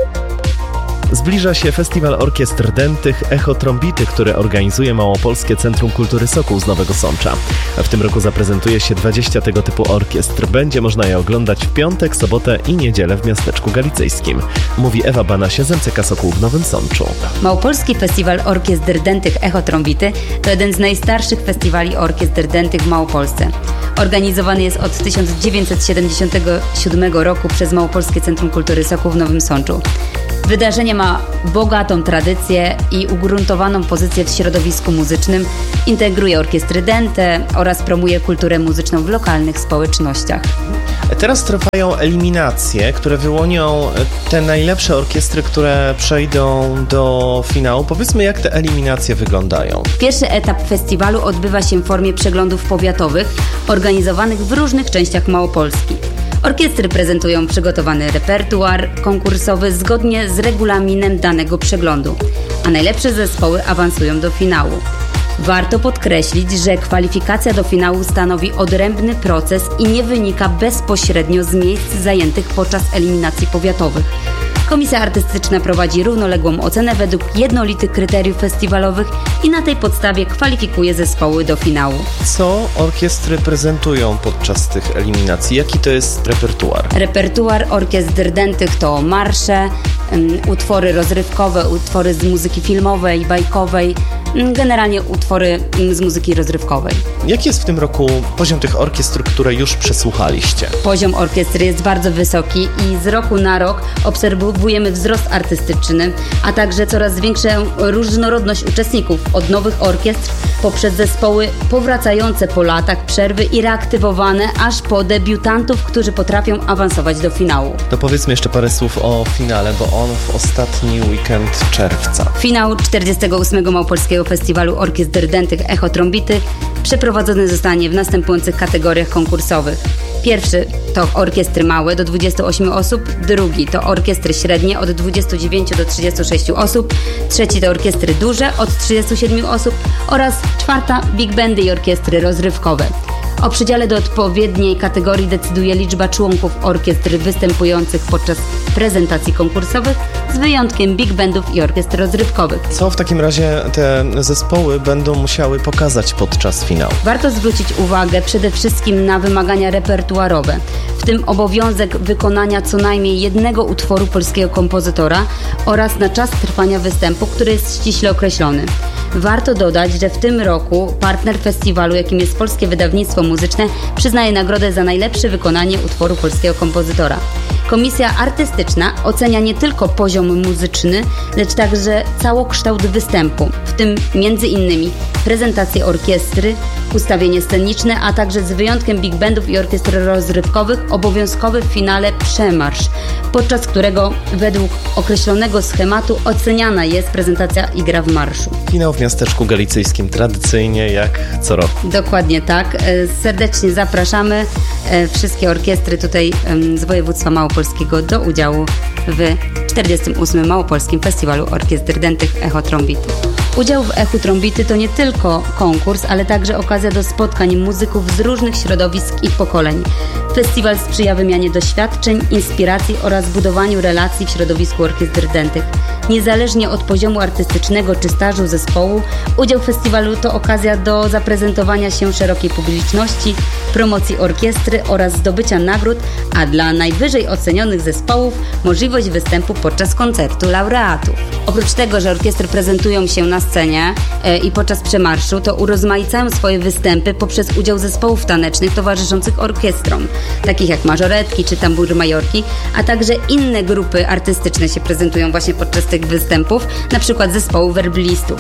Zbliża się festiwal orkiestr dętych Echo Trombity, który organizuje Małopolskie Centrum Kultury Sokół z Nowego Sącza. A w tym roku zaprezentuje się dwadzieścia tego typu orkiestr. Będzie można je oglądać w piątek, sobotę i niedzielę w miasteczku galicyjskim. Mówi Ewa Banasie z M C K Sokół w Nowym Sączu. Małopolski Festiwal Orkiestr Dętych Echo Trombity to jeden z najstarszych festiwali orkiestr dętych w Małopolsce. Organizowany jest od tysiąc dziewięćset siedemdziesiątego siódmego roku przez Małopolskie Centrum Kultury Sokół w Nowym Sączu. Wydarzenie ma bogatą tradycję i ugruntowaną pozycję w środowisku muzycznym, integruje orkiestry dęte oraz promuje kulturę muzyczną w lokalnych społecznościach. Teraz trwają eliminacje, które wyłonią te najlepsze orkiestry, które przejdą do finału. Powiedzmy, jak te eliminacje wyglądają. Pierwszy etap festiwalu odbywa się w formie przeglądów powiatowych organizowanych w różnych częściach Małopolski. Orkiestry prezentują przygotowany repertuar konkursowy zgodnie z regulaminem danego przeglądu, a najlepsze zespoły awansują do finału. Warto podkreślić, że kwalifikacja do finału stanowi odrębny proces i nie wynika bezpośrednio z miejsc zajętych podczas eliminacji powiatowych. Komisja artystyczna prowadzi równoległą ocenę według jednolitych kryteriów festiwalowych i na tej podstawie kwalifikuje zespoły do finału. Co orkiestry prezentują podczas tych eliminacji? Jaki to jest repertuar? Repertuar orkiestr dętych to marsze, um, utwory rozrywkowe, utwory z muzyki filmowej, bajkowej, um, generalnie utwory um, z muzyki rozrywkowej. Jaki jest w tym roku poziom tych orkiestr, które już przesłuchaliście? Poziom orkiestry jest bardzo wysoki i z roku na rok obserwujemy wzrost artystyczny, a także coraz większą różnorodność uczestników, od nowych orkiestr poprzez zespoły powracające po latach przerwy i reaktywowane aż po debiutantów, którzy potrafią awansować do finału. To powiedzmy jeszcze parę słów o finale, bo on w ostatni weekend czerwca. Finał czterdziestego ósmego Małopolskiego Festiwalu Orkiestr Dętych Echo Trombity przeprowadzony zostanie w następujących kategoriach konkursowych. Pierwszy to orkiestry małe do dwudziestu ośmiu osób, drugi to orkiestry średnie od dwudziestu dziewięciu do trzydziestu sześciu osób, trzeci to orkiestry duże od trzydziestu siedmiu osób oraz czwarta big bandy i orkiestry rozrywkowe. O przydziale do odpowiedniej kategorii decyduje liczba członków orkiestr występujących podczas prezentacji konkursowych, z wyjątkiem big bandów i orkiestr rozrywkowych. Co w takim razie te zespoły będą musiały pokazać podczas finału? Warto zwrócić uwagę przede wszystkim na wymagania repertuarowe, w tym obowiązek wykonania co najmniej jednego utworu polskiego kompozytora oraz na czas trwania występu, który jest ściśle określony. Warto dodać, że w tym roku partner festiwalu, jakim jest Polskie Wydawnictwo Muzyczne, przyznaje nagrodę za najlepsze wykonanie utworu polskiego kompozytora. Komisja artystyczna ocenia nie tylko poziom muzyczny, lecz także całokształt występu, w tym między innymi prezentację orkiestry, ustawienie sceniczne, a także z wyjątkiem big bandów i orkiestr rozrywkowych obowiązkowy w finale przemarsz, podczas którego według określonego schematu oceniana jest prezentacja i gra w marszu. Finał w miasteczku galicyjskim tradycyjnie jak co roku. Dokładnie tak. Serdecznie zapraszamy wszystkie orkiestry tutaj z województwa małopolskiego do udziału w czterdziestym ósmym Małopolskim Festiwalu Orkiestr Dętych Echo Trombity. Udział w Echu Trombity to nie tylko konkurs, ale także okazja do spotkań muzyków z różnych środowisk i pokoleń. Festiwal sprzyja wymianie doświadczeń, inspiracji oraz budowaniu relacji w środowisku orkiestr dętych. Niezależnie od poziomu artystycznego czy stażu zespołu, udział w festiwalu to okazja do zaprezentowania się szerokiej publiczności, promocji orkiestry oraz zdobycia nagród, a dla najwyżej ocenionych zespołów możliwość występu podczas koncertu laureatów. Oprócz tego, że orkiestry prezentują się na scenie e, i podczas przemarszu, to urozmaicają swoje występy poprzez udział zespołów tanecznych towarzyszących orkiestrom, takich jak mażoretki czy tambury majorki, a także inne grupy artystyczne się prezentują właśnie podczas tych występów, na przykład zespołu werblistów.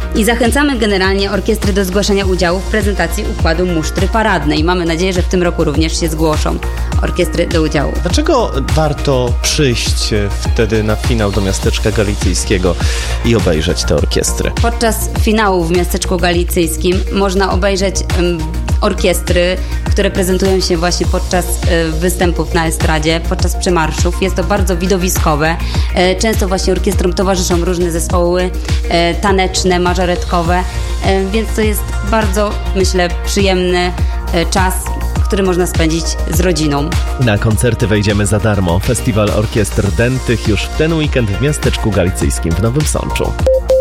I zachęcamy generalnie orkiestry do zgłaszania udziału w prezentacji układu musztry paradnej. Mamy nadzieję, że w tym roku również się zgłoszą orkiestry do udziału. Dlaczego warto przyjść wtedy na finał do Miasteczka Galicyjskiego i obejrzeć te orkiestry? Podczas finału w Miasteczku Galicyjskim można obejrzeć um, orkiestry, które prezentują się właśnie podczas y, występów na estradzie, podczas przemarszów. Jest to bardzo widowiskowe. Y, często właśnie orkiestrom towarzyszą różne zespoły y, taneczne, mażoretkowe, y, więc to jest bardzo, myślę, przyjemny y, czas, który można spędzić z rodziną. Na koncerty wejdziemy za darmo. Festiwal Orkiestr Dętych już w ten weekend w Miasteczku Galicyjskim w Nowym Sączu.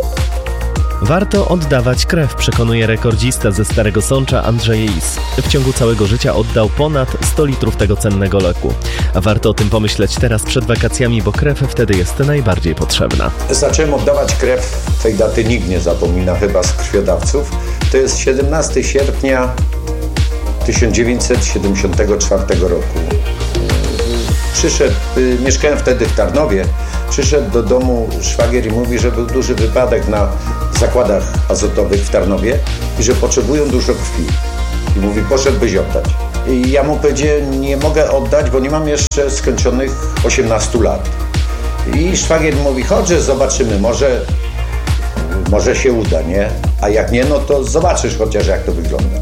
Warto oddawać krew, przekonuje rekordzista ze Starego Sącza Andrzej Is. W ciągu całego życia oddał ponad sto litrów tego cennego leku. A warto o tym pomyśleć teraz przed wakacjami, bo krew wtedy jest najbardziej potrzebna. Zacząłem oddawać krew, tej daty nikt nie zapomina chyba z krwiodawców. To jest siedemnastego sierpnia tysiąc dziewięćset siedemdziesiątego czwartego roku. Przyszedł, mieszkałem wtedy w Tarnowie, przyszedł do domu szwagier i mówi, że był duży wypadek na zakładach azotowych w Tarnowie i że potrzebują dużo krwi. I mówi, poszedłbyś oddać. I ja mu powiedziałem, nie mogę oddać, bo nie mam jeszcze skończonych osiemnastu lat. I szwagier mówi, chodź, że zobaczymy, może, może się uda, nie? A jak nie, no to zobaczysz chociaż, jak to wygląda.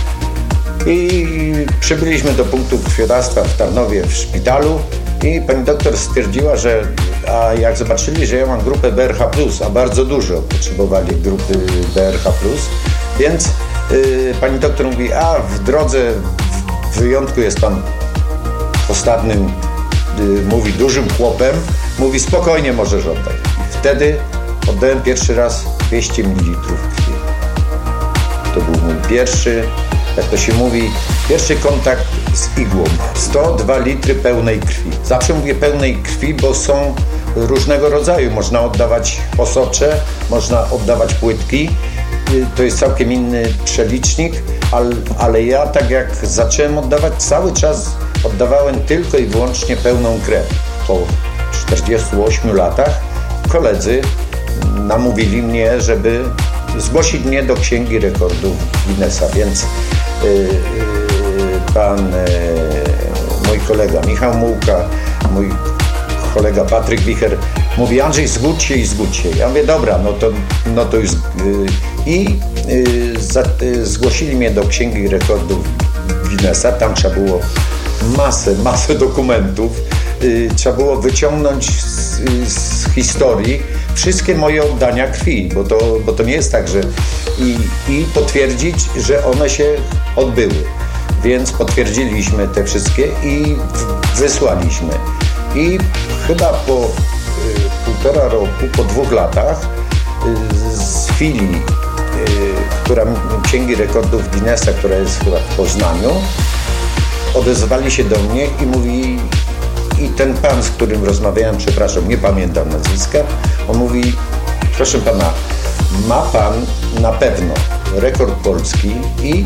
I przybyliśmy do punktu krwiodawstwa w Tarnowie w szpitalu i pani doktor stwierdziła, że a jak zobaczyli, że ja mam grupę B R H plus, a bardzo dużo potrzebowali grupy B R H plus, więc yy, pani doktor mówi, a w drodze w wyjątku jest pan ostatnim, yy, mówi dużym chłopem, mówi spokojnie możesz oddać. I wtedy oddałem pierwszy raz dwieście mililitrów krwi. To był mój pierwszy, jak to się mówi, pierwszy kontakt z igłą. sto dwa litry pełnej krwi. Zawsze mówię pełnej krwi, bo są różnego rodzaju. Można oddawać osocze, można oddawać płytki. To jest całkiem inny przelicznik, ale, ale ja tak jak zacząłem oddawać, cały czas oddawałem tylko i wyłącznie pełną krew. Po czterdziestu ośmiu latach koledzy namówili mnie, żeby zgłosić mnie do Księgi Rekordów Guinnessa, więc yy, yy, pan yy, mój kolega Michał Mułka, mój kolega Patryk Wicher mówi, Andrzej, zgódź się i zgódź się. Ja mówię, dobra, no to, no to już yy, i yy, za, yy, zgłosili mnie do Księgi Rekordów Guinnessa. Tam trzeba było masę, masę dokumentów, yy, trzeba było wyciągnąć z, z historii wszystkie moje oddania krwi, bo to, bo to nie jest tak, że i, i potwierdzić, że one się odbyły. Więc potwierdziliśmy te wszystkie i wysłaliśmy. I chyba po y, półtora roku, po dwóch latach y, z filii, y, która Księgi Rekordów Guinnessa, która jest chyba w Poznaniu, odezwali się do mnie i mówi, i ten pan, z którym rozmawiałem, przepraszam, nie pamiętam nazwiska, on mówi, proszę pana, ma pan na pewno rekord polski i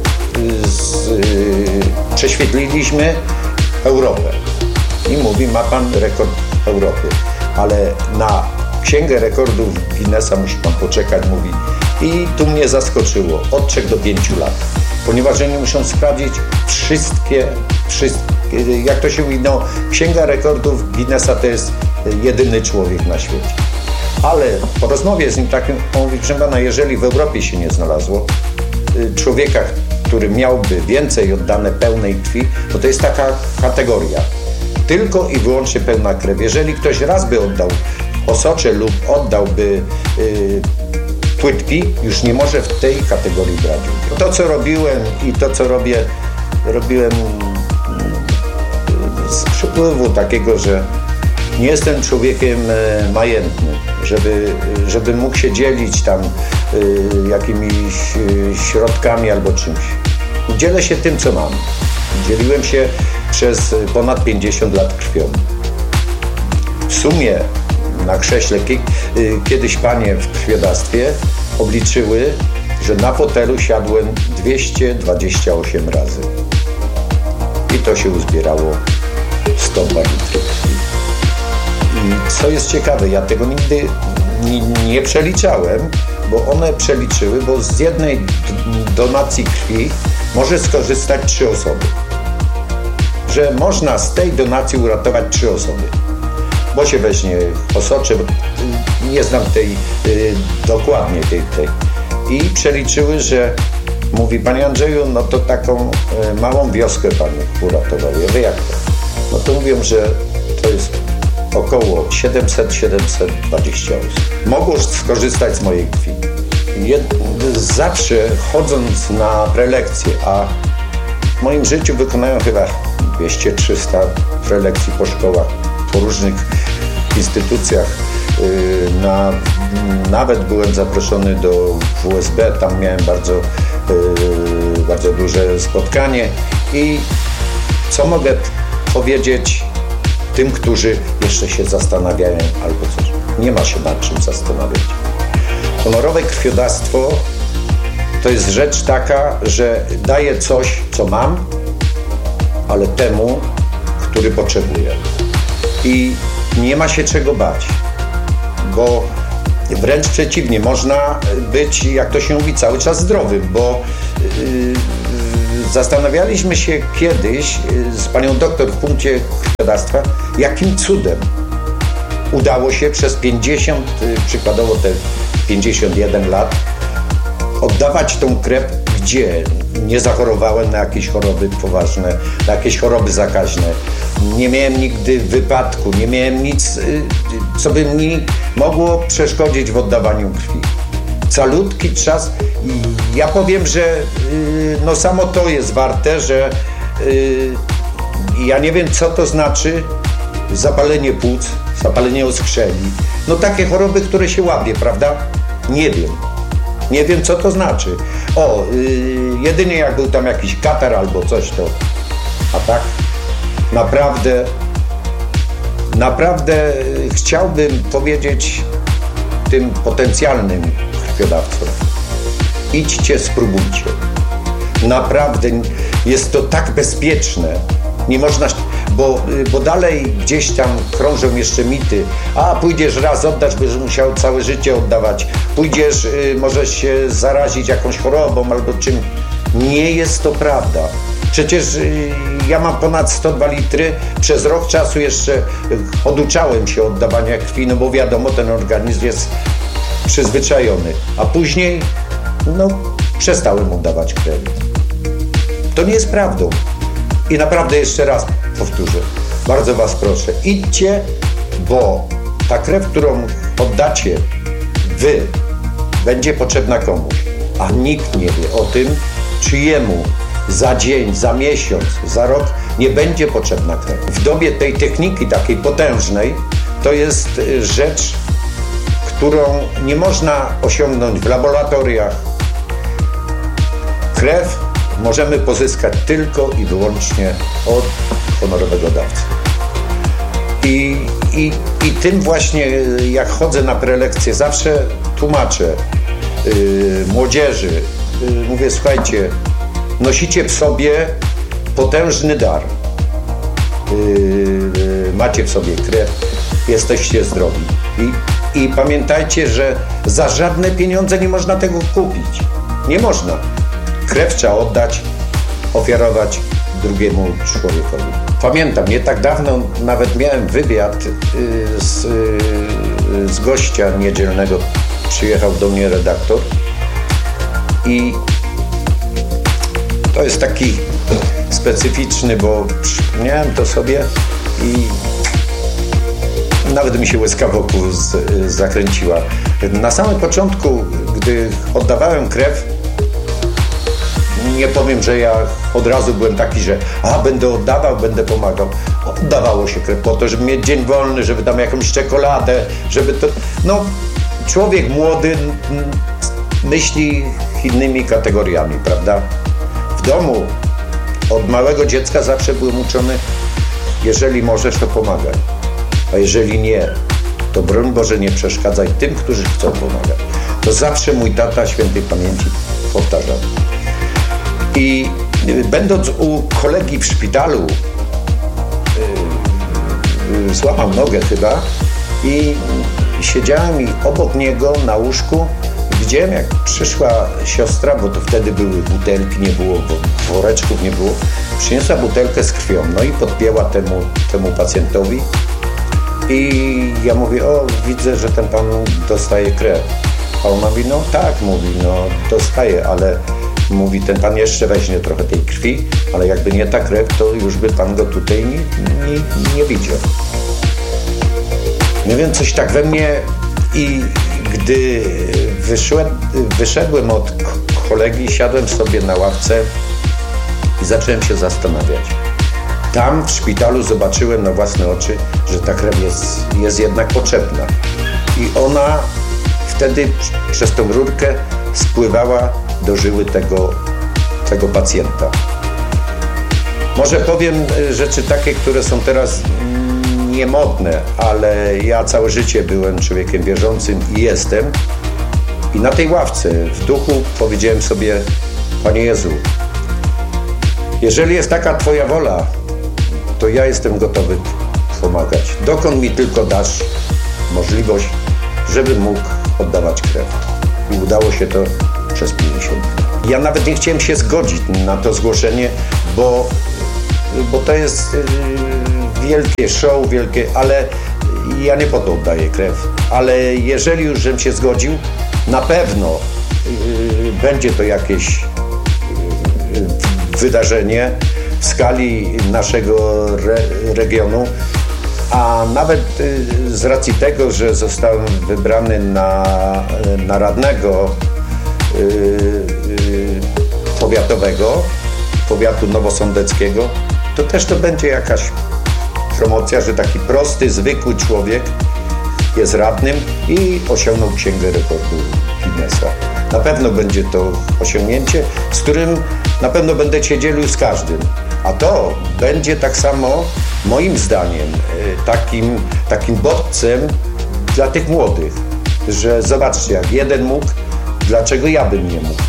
z, y, prześwietliliśmy Europę. I mówi, ma pan rekord Europy, ale na Księgę Rekordów Guinnessa musi pan poczekać, mówi. I tu mnie zaskoczyło, od trzech do pięciu lat, ponieważ oni muszą sprawdzić wszystkie, wszystkie, jak to się mówi, no, Księga Rekordów Guinnessa to jest jedyny człowiek na świecie. Ale po rozmowie z nim takim, on mówi, proszę pana, jeżeli w Europie się nie znalazło człowieka, który miałby więcej oddane pełnej krwi, to to jest taka kategoria. Tylko i wyłącznie pełna krew. Jeżeli ktoś raz by oddał osocze lub oddałby yy, płytki, już nie może w tej kategorii brać udziału. To, co robiłem i to, co robię, robiłem yy, z przypływu takiego, że nie jestem człowiekiem yy, majętnym, żeby, żeby mógł się dzielić tam yy, jakimiś yy, środkami albo czymś. Dzielę się tym, co mam. Dzieliłem się przez ponad pięćdziesiąt lat krwią. W sumie na krześle kiedyś panie w krwiodawstwie obliczyły, że na fotelu siadłem dwieście dwadzieścia osiem razy. I to się uzbierało sto dwa litry krwi. I co jest ciekawe, ja tego nigdy nie, nie przeliczałem, bo one przeliczyły, bo z jednej donacji krwi może skorzystać trzy osoby. Że można z tej donacji uratować trzy osoby. Bo się weźmie osocze, nie znam tej y, dokładnie tej, tej. I przeliczyły, że mówi, panie Andrzeju, no to taką y, małą wioskę pan uratował. Ja wiem jak to. No to mówią, że to jest około siedemset do siedemset dwudziestu osób. Mogą skorzystać z mojej krwi. Jed, zawsze chodząc na prelekcje, a w moim życiu wykonają chyba dwieście trzysta prelekcji po szkołach, po różnych instytucjach. Na, nawet byłem zaproszony do W S B, tam miałem bardzo, bardzo duże spotkanie. I co mogę powiedzieć tym, którzy jeszcze się zastanawiają albo coś? Nie ma się nad czym zastanawiać. Honorowe krwiodawstwo to jest rzecz taka, że daję coś, co mam, ale temu, który potrzebuje. I nie ma się czego bać, bo wręcz przeciwnie, można być, jak to się mówi, cały czas zdrowym, bo yy, zastanawialiśmy się kiedyś z panią doktor w punkcie krwiodawstwa, jakim cudem udało się przez pięćdziesiąt, przykładowo te pięćdziesiąt jeden lat, oddawać tą krew, gdzie nie zachorowałem na jakieś choroby poważne, na jakieś choroby zakaźne. Nie miałem nigdy wypadku, nie miałem nic, co by mi mogło przeszkodzić w oddawaniu krwi. Calutki czas. I ja powiem, że no samo to jest warte, że ja nie wiem, co to znaczy zapalenie płuc, zapalenie oskrzeli. No takie choroby, które się łapie, prawda? Nie wiem. Nie wiem, co to znaczy. O, yy, jedynie jak był tam jakiś katar albo coś, to... A tak? Naprawdę... Naprawdę chciałbym powiedzieć tym potencjalnym krwiodawcom. Idźcie, spróbujcie. Naprawdę jest to tak bezpieczne. Nie można... Bo, bo dalej gdzieś tam krążą jeszcze mity. A pójdziesz raz, oddasz, będziesz musiał całe życie oddawać. Pójdziesz, y, możesz się zarazić jakąś chorobą albo czym. Nie jest to prawda. Przecież y, ja mam ponad sto dwa litry. Przez rok czasu jeszcze y, oduczałem się oddawania krwi, no bo wiadomo, ten organizm jest przyzwyczajony. A później, no, przestałem oddawać krew. To nie jest prawdą. I naprawdę jeszcze raz powtórzę, bardzo was proszę, idźcie, bo ta krew, którą oddacie wy, będzie potrzebna komuś, a nikt nie wie o tym, czyjemu za dzień, za miesiąc, za rok nie będzie potrzebna krew. W dobie tej techniki takiej potężnej to jest rzecz, którą nie można osiągnąć w laboratoriach. Krew możemy pozyskać tylko i wyłącznie od honorowego dawcy. I, i, i tym właśnie, jak chodzę na prelekcje, zawsze tłumaczę yy, młodzieży, yy, mówię, słuchajcie, nosicie w sobie potężny dar. Yy, yy, macie w sobie krew, jesteście zdrowi. I, I pamiętajcie, że za żadne pieniądze nie można tego kupić. Nie można. Krew trzeba oddać, ofiarować drugiemu człowiekowi. Pamiętam, nie tak dawno nawet miałem wywiad z, z gościa niedzielnego. Przyjechał do mnie redaktor i to jest taki specyficzny, bo przypomniałem to sobie i nawet mi się łezka wokół z, zakręciła. Na samym początku, gdy oddawałem krew, nie powiem, że ja od razu byłem taki, że a, będę oddawał, będę pomagał. Oddawało się krew po to, żeby mieć dzień wolny, żeby tam jakąś czekoladę, żeby to... No, człowiek młody myśli innymi kategoriami, prawda? W domu od małego dziecka zawsze byłem uczony, jeżeli możesz, to pomagaj. A jeżeli nie, to broń Boże nie przeszkadzaj tym, którzy chcą pomagać. To zawsze mój tata świętej pamięci powtarzał. I będąc u kolegi w szpitalu, yy, yy, złamał nogę chyba i siedziałem i obok niego na łóżku widziałem, jak przyszła siostra, bo to wtedy były butelki, nie było woreczków, nie było. Przyniosła butelkę z krwią, no i podpięła temu, temu pacjentowi. I ja mówię, o, widzę, że ten pan dostaje krew. A on mówi, no tak, mówi, no dostaje, ale mówi, ten pan jeszcze weźmie trochę tej krwi, ale jakby nie ta krew, to już by pan go tutaj nie, nie, nie widział. No więc coś tak we mnie i gdy wyszedłem, wyszedłem od kolegi, siadłem sobie na ławce i zacząłem się zastanawiać. Tam w szpitalu zobaczyłem na własne oczy, że ta krew jest, jest jednak potrzebna. I ona wtedy przez tą rurkę spływała do żyły tego, tego pacjenta. Może powiem rzeczy takie, które są teraz niemodne, ale ja całe życie byłem człowiekiem wierzącym i jestem. I na tej ławce w duchu powiedziałem sobie, Panie Jezu, jeżeli jest taka Twoja wola, to ja jestem gotowy pomagać. Dokąd mi tylko dasz możliwość, żebym mógł oddawać krew. I udało się to przez pięćdziesiąt lat. Ja nawet nie chciałem się zgodzić na to zgłoszenie, bo, bo to jest yy, wielkie show, wielkie, ale ja nie po to oddaję krew. Ale jeżeli już żem się zgodził, na pewno yy, będzie to jakieś yy, wydarzenie w skali naszego re, regionu, a nawet y, z racji tego, że zostałem wybrany na, na radnego y, y, powiatowego, powiatu nowosądeckiego, to też to będzie jakaś promocja, że taki prosty, zwykły człowiek jest radnym i osiągnął Księgę Rekordu Guinnessa. Na pewno będzie to osiągnięcie, z którym na pewno będę się dzielił z każdym. A to będzie tak samo, moim zdaniem, takim, takim bodźcem dla tych młodych, że zobaczcie, jak jeden mógł, dlaczego ja bym nie mógł.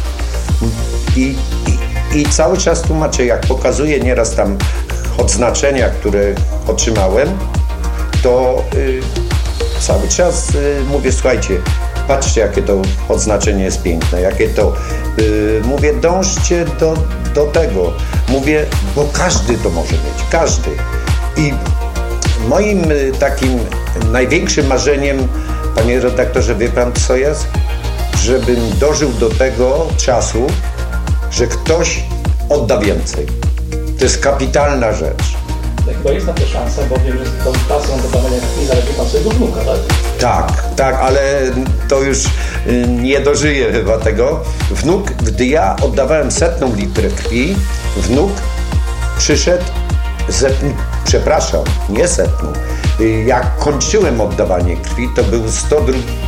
I, i, i cały czas tłumaczę, jak pokazuję nieraz tam odznaczenia, które otrzymałem, to y, cały czas y, mówię, słuchajcie, patrzcie, jakie to odznaczenie jest piękne, jakie to... Yy, mówię, dążcie do, do tego. Mówię, bo każdy to może mieć, każdy. I moim y, takim największym marzeniem, panie redaktorze, wie pan co jest? Żebym dożył do tego czasu, że ktoś odda więcej. To jest kapitalna rzecz. Chyba jest na to szansa, bo wiem, że z tą pracą oddawania krwi zaledwie pan swojego wnuka, tak? Tak, tak, ale to już nie dożyję chyba tego. Wnuk, gdy ja oddawałem setną litrę krwi, wnuk przyszedł, setn, przepraszam, nie setną. Jak kończyłem oddawanie krwi, to był sto,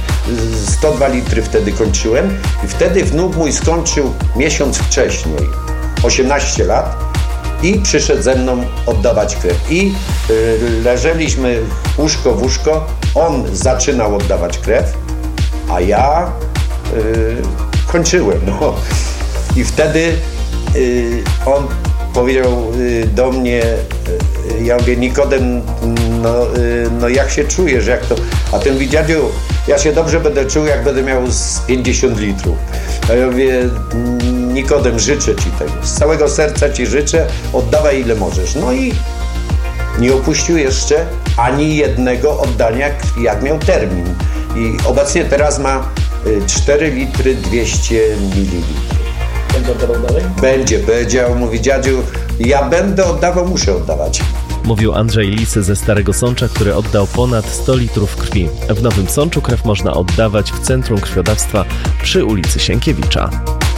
sto dwa litry wtedy kończyłem i wtedy wnuk mój skończył miesiąc wcześniej, osiemnaście lat. I przyszedł ze mną oddawać krew. I y, leżeliśmy łóżko w łóżko, on zaczynał oddawać krew, a ja y, kończyłem. No. I wtedy y, on powiedział y, do mnie, y, ja mówię, Nikodem, no, y, no jak się czujesz, jak to? A ten mówi, dziadziu, ja się dobrze będę czuł, jak będę miał z pięćdziesiąt litrów. A ja mówię, Nikodem, życzę Ci tego. Z całego serca Ci życzę, oddawaj ile możesz. No i nie opuścił jeszcze ani jednego oddania krwi, jak miał termin. I obecnie teraz ma cztery litry dwieście mililitrów. Będzie oddawał dalej? Będzie, powiedział, mówi, dziadziu, ja będę oddawał, muszę oddawać. Mówił Andrzej Lisy ze Starego Sącza, który oddał ponad sto litrów krwi. W Nowym Sączu krew można oddawać w Centrum Krwiodawstwa przy ulicy Sienkiewicza.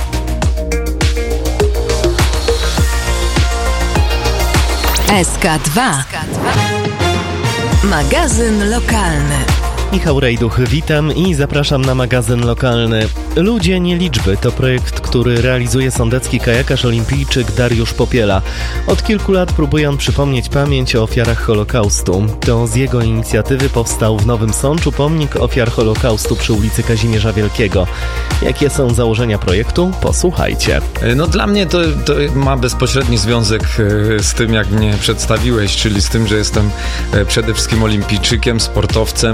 S K dwa. Magazyn lokalny. Michał Rejduch, witam i zapraszam na magazyn lokalny. Ludzie, nie liczby to projekt, który realizuje sądecki kajakarz olimpijczyk Dariusz Popiela. Od kilku lat próbuje on przypomnieć pamięć o ofiarach Holokaustu. To z jego inicjatywy powstał w Nowym Sączu pomnik ofiar Holokaustu przy ulicy Kazimierza Wielkiego. Jakie są założenia projektu? Posłuchajcie. No dla mnie to, to ma bezpośredni związek z tym, jak mnie przedstawiłeś, czyli z tym, że jestem przede wszystkim olimpijczykiem, sportowcem,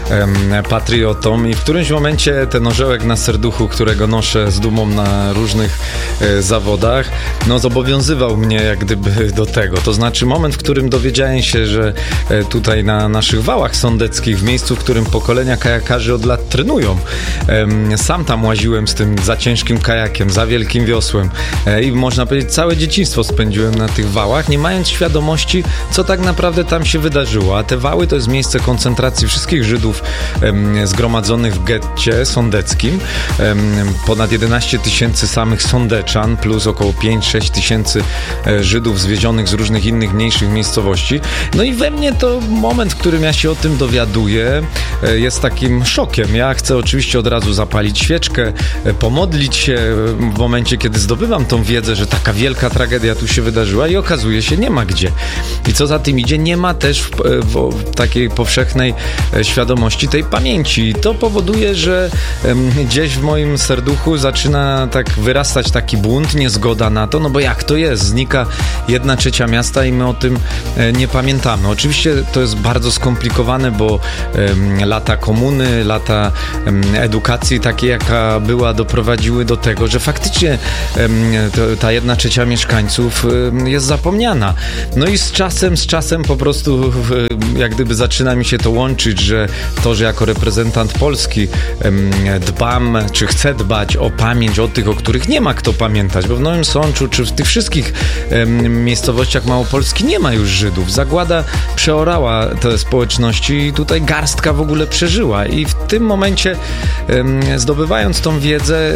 em, patriotą i w którymś momencie ten orzełek na serduchu, którego noszę z dumą na różnych e, zawodach, no zobowiązywał mnie jak gdyby do tego. To znaczy moment, w którym dowiedziałem się, że e, tutaj na naszych wałach sądeckich, w miejscu, w którym pokolenia kajakarzy od lat trenują, e, sam tam łaziłem z tym za ciężkim kajakiem, za wielkim wiosłem e, i można powiedzieć całe dzieciństwo spędziłem na tych wałach, nie mając świadomości, co tak naprawdę tam się wydarzyło. A te wały to jest miejsce koncentracji wszystkich Żydów em, zgromadzonych w getcie sądeckim. Em, ponad jedenaście tysięcy samych sądeczan, plus około pięć sześć tysięcy e, Żydów zwiezionych z różnych innych mniejszych miejscowości. No i we mnie to moment, w którym ja się o tym dowiaduję, e, jest takim szokiem. Ja chcę oczywiście od razu zapalić świeczkę, e, pomodlić się w momencie, kiedy zdobywam tą wiedzę, że taka wielka tragedia tu się wydarzyła i okazuje się, nie ma gdzie. I co za tym idzie, nie ma też w, w, w takiej powszechnej świadomości tej pamięci. I to powoduje, że um, gdzieś w moim serduchu zaczyna tak wyrastać taki bunt, niezgoda na to, no bo jak to jest? Znika jedna trzecia miasta i my o tym e, nie pamiętamy. Oczywiście to jest bardzo skomplikowane, bo um, lata komuny, lata um, edukacji takiej, jaka była, doprowadziły do tego, że faktycznie um, to, ta jedna trzecia mieszkańców um, jest zapomniana. No i z czasem, z czasem po prostu jak gdyby zaczyna mi się to łączyć, że to, że jako reprezentant Polski em, dbam, czy chcę dbać o pamięć o tych, o których nie ma kto pamiętać, bo w Nowym Sączu, czy w tych wszystkich em, miejscowościach Małopolski nie ma już Żydów. Zagłada przeorała te społeczności i tutaj garstka w ogóle przeżyła. I w tym momencie em, zdobywając tą wiedzę,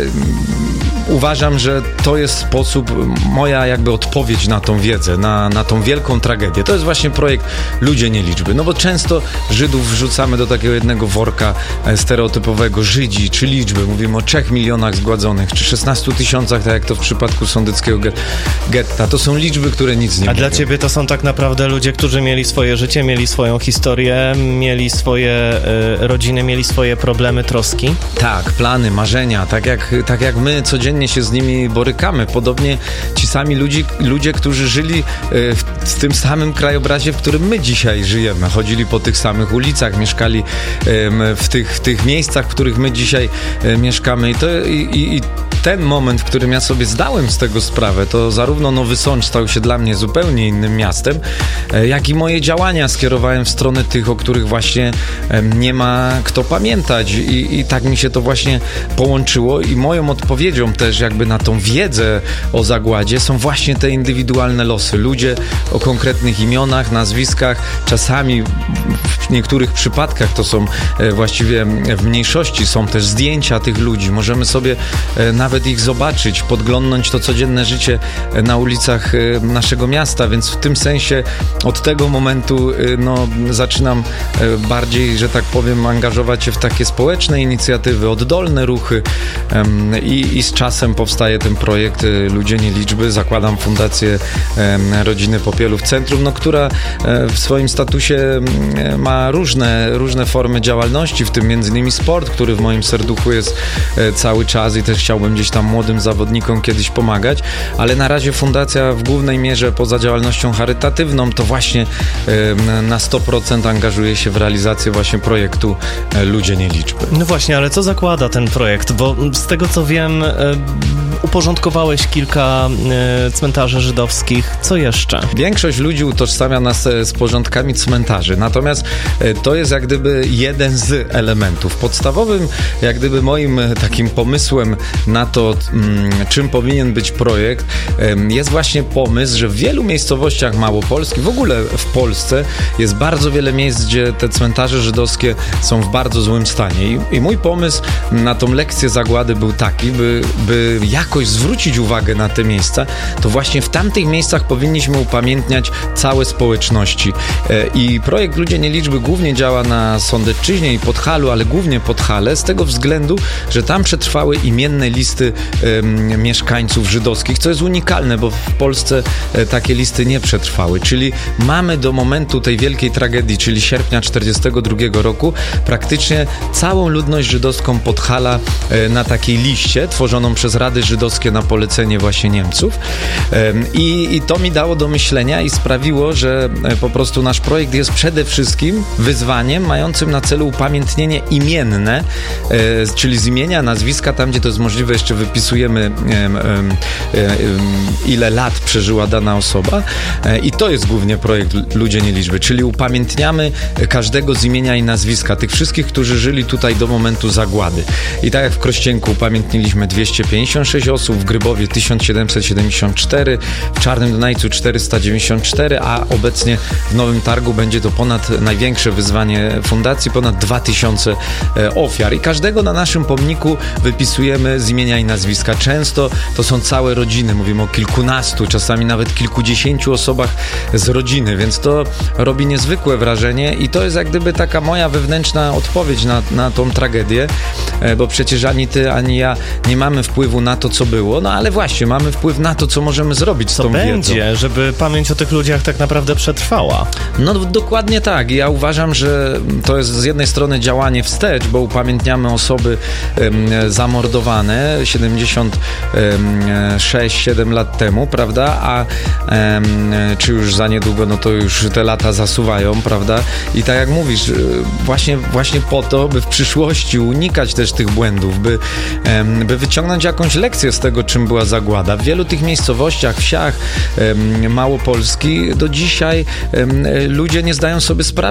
uważam, że to jest sposób, moja jakby odpowiedź na tą wiedzę, na, na tą wielką tragedię. To jest właśnie projekt Ludzie nie liczby. No bo często Żydów wrzucamy do takiego jednego worka stereotypowego, Żydzi, czy liczby. Mówimy o trzech milionach zgładzonych, czy szesnastu tysiącach, tak jak to w przypadku sądeckiego get, getta. To są liczby, które nic nie A mówią. dla ciebie to są tak naprawdę ludzie, którzy mieli swoje życie, mieli swoją historię, mieli swoje y, rodziny, mieli swoje problemy, troski? Tak, plany, marzenia, tak jak, tak jak my codziennie się z nimi borykamy. Podobnie ci sami ludzi, ludzie, którzy żyli y, w, w tym samym krajobrazie, w którym my dzisiaj żyjemy. Chodzili po tych samych ulicach, mieszkali y, w, tych, w tych miejscach, w których my dzisiaj y, mieszkamy. I, to, i, i ten moment, w którym ja sobie zdałem z tego sprawę, to zarówno Nowy Sącz stał się dla mnie zupełnie innym miastem, jak i moje działania skierowałem w stronę tych, o których właśnie nie ma kto pamiętać. I, i tak mi się to właśnie połączyło i moją odpowiedzią też jakby na tą wiedzę o zagładzie są właśnie te indywidualne losy. Ludzie o konkretnych imionach, nazwiskach, czasami w niektórych przypadkach to są właściwie w mniejszości, są też zdjęcia tych ludzi. Możemy sobie nawet ich zobaczyć, podglądnąć to codzienne życie na ulicach naszego miasta, więc w tym sensie od tego momentu no, zaczynam bardziej, że tak powiem, angażować się w takie społeczne inicjatywy, oddolne ruchy um, i, i z czasem powstaje ten projekt Ludzie nie liczby. Zakładam Fundację um, Rodziny Popielów Centrum, no, która um, w swoim statusie um, ma różne, różne formy działalności, w tym między innymi sport, który w moim serduchu jest um, cały czas i też chciałbym gdzieś tam młodym zawodnikom kiedyś pomagać, ale na razie fundacja w głównej mierze poza działalnością charytatywną to właśnie um, na sto procent angażuje się w realizację właśnie projektu um, Ludzie nie liczby. No właśnie, ale co zakłada ten projekt? Bo z tego co wiem, e, uporządkowałeś kilka e, cmentarzy żydowskich. Co jeszcze? Większość ludzi utożsamia nas z porządkami cmentarzy, natomiast e, to jest jak gdyby jeden z elementów. Podstawowym jak gdyby moim e, takim pomysłem na to, m, czym powinien być projekt, e, jest właśnie pomysł, że w wielu miejscowościach Małopolski, w ogóle w Polsce jest bardzo wiele miejsc, gdzie te cmentarze żydowskie są w bardzo złym stanie. I, i mój pomysł na tą lekcję zagłady był taki, by, by jakoś zwrócić uwagę na te miejsca, to właśnie w tamtych miejscach powinniśmy upamiętniać całe społeczności. E, I projekt Ludzie nie liczby głównie działa na Sądecczyźnie i Podhalu, ale głównie Podhale, z tego względu, że tam przetrwały imienne listy e, mieszkańców żydowskich, co jest unikalne, bo w Polsce e, takie listy nie przetrwały. Czyli mamy do momentu tej wielkiej tragedii, czyli sierpnia czterdziestego drugiego roku, praktycznie całą ludność żydowską Podhala e, na takiej liście tworzoną przez przez Rady Żydowskie na polecenie właśnie Niemców. I, i to mi dało do myślenia i sprawiło, że po prostu nasz projekt jest przede wszystkim wyzwaniem mającym na celu upamiętnienie imienne, czyli z imienia, nazwiska, tam gdzie to jest możliwe, jeszcze wypisujemy ile lat przeżyła dana osoba i to jest głównie projekt Ludzie nie liczby, czyli upamiętniamy każdego z imienia i nazwiska, tych wszystkich, którzy żyli tutaj do momentu zagłady. I tak jak w Krościenku upamiętniliśmy dwieście pięćdziesiąt sześć osób, w Grybowie tysiąc siedemset siedemdziesiąt cztery, w Czarnym Dunajcu czterysta dziewięćdziesiąt cztery, a obecnie w Nowym Targu będzie to ponad największe wyzwanie fundacji, ponad dwa tysiące ofiar. I każdego na naszym pomniku wypisujemy z imienia i nazwiska. Często to są całe rodziny, mówimy o kilkunastu, czasami nawet kilkudziesięciu osobach z rodziny, więc to robi niezwykłe wrażenie i to jest jak gdyby taka moja wewnętrzna odpowiedź na, na tą tragedię, bo przecież ani ty, ani ja nie mamy wpływu na to, co było, no ale właśnie, mamy wpływ na to, co możemy zrobić z co tą będzie, wiedzą. żeby pamięć o tych ludziach tak naprawdę przetrwała. No dokładnie tak. Ja uważam, że to jest z jednej strony działanie wstecz, bo upamiętniamy osoby um, zamordowane siedemdziesiąt sześć siedem lat temu, prawda, a um, czy już za niedługo, no to już te lata zasuwają, prawda, i tak jak mówisz, właśnie, właśnie po to, by w przyszłości unikać też tych błędów, by, um, by wyciągnąć jakąś lekcję z tego, czym była zagłada. W wielu tych miejscowościach, wsiach um, Małopolski do dzisiaj um, ludzie nie zdają sobie sprawy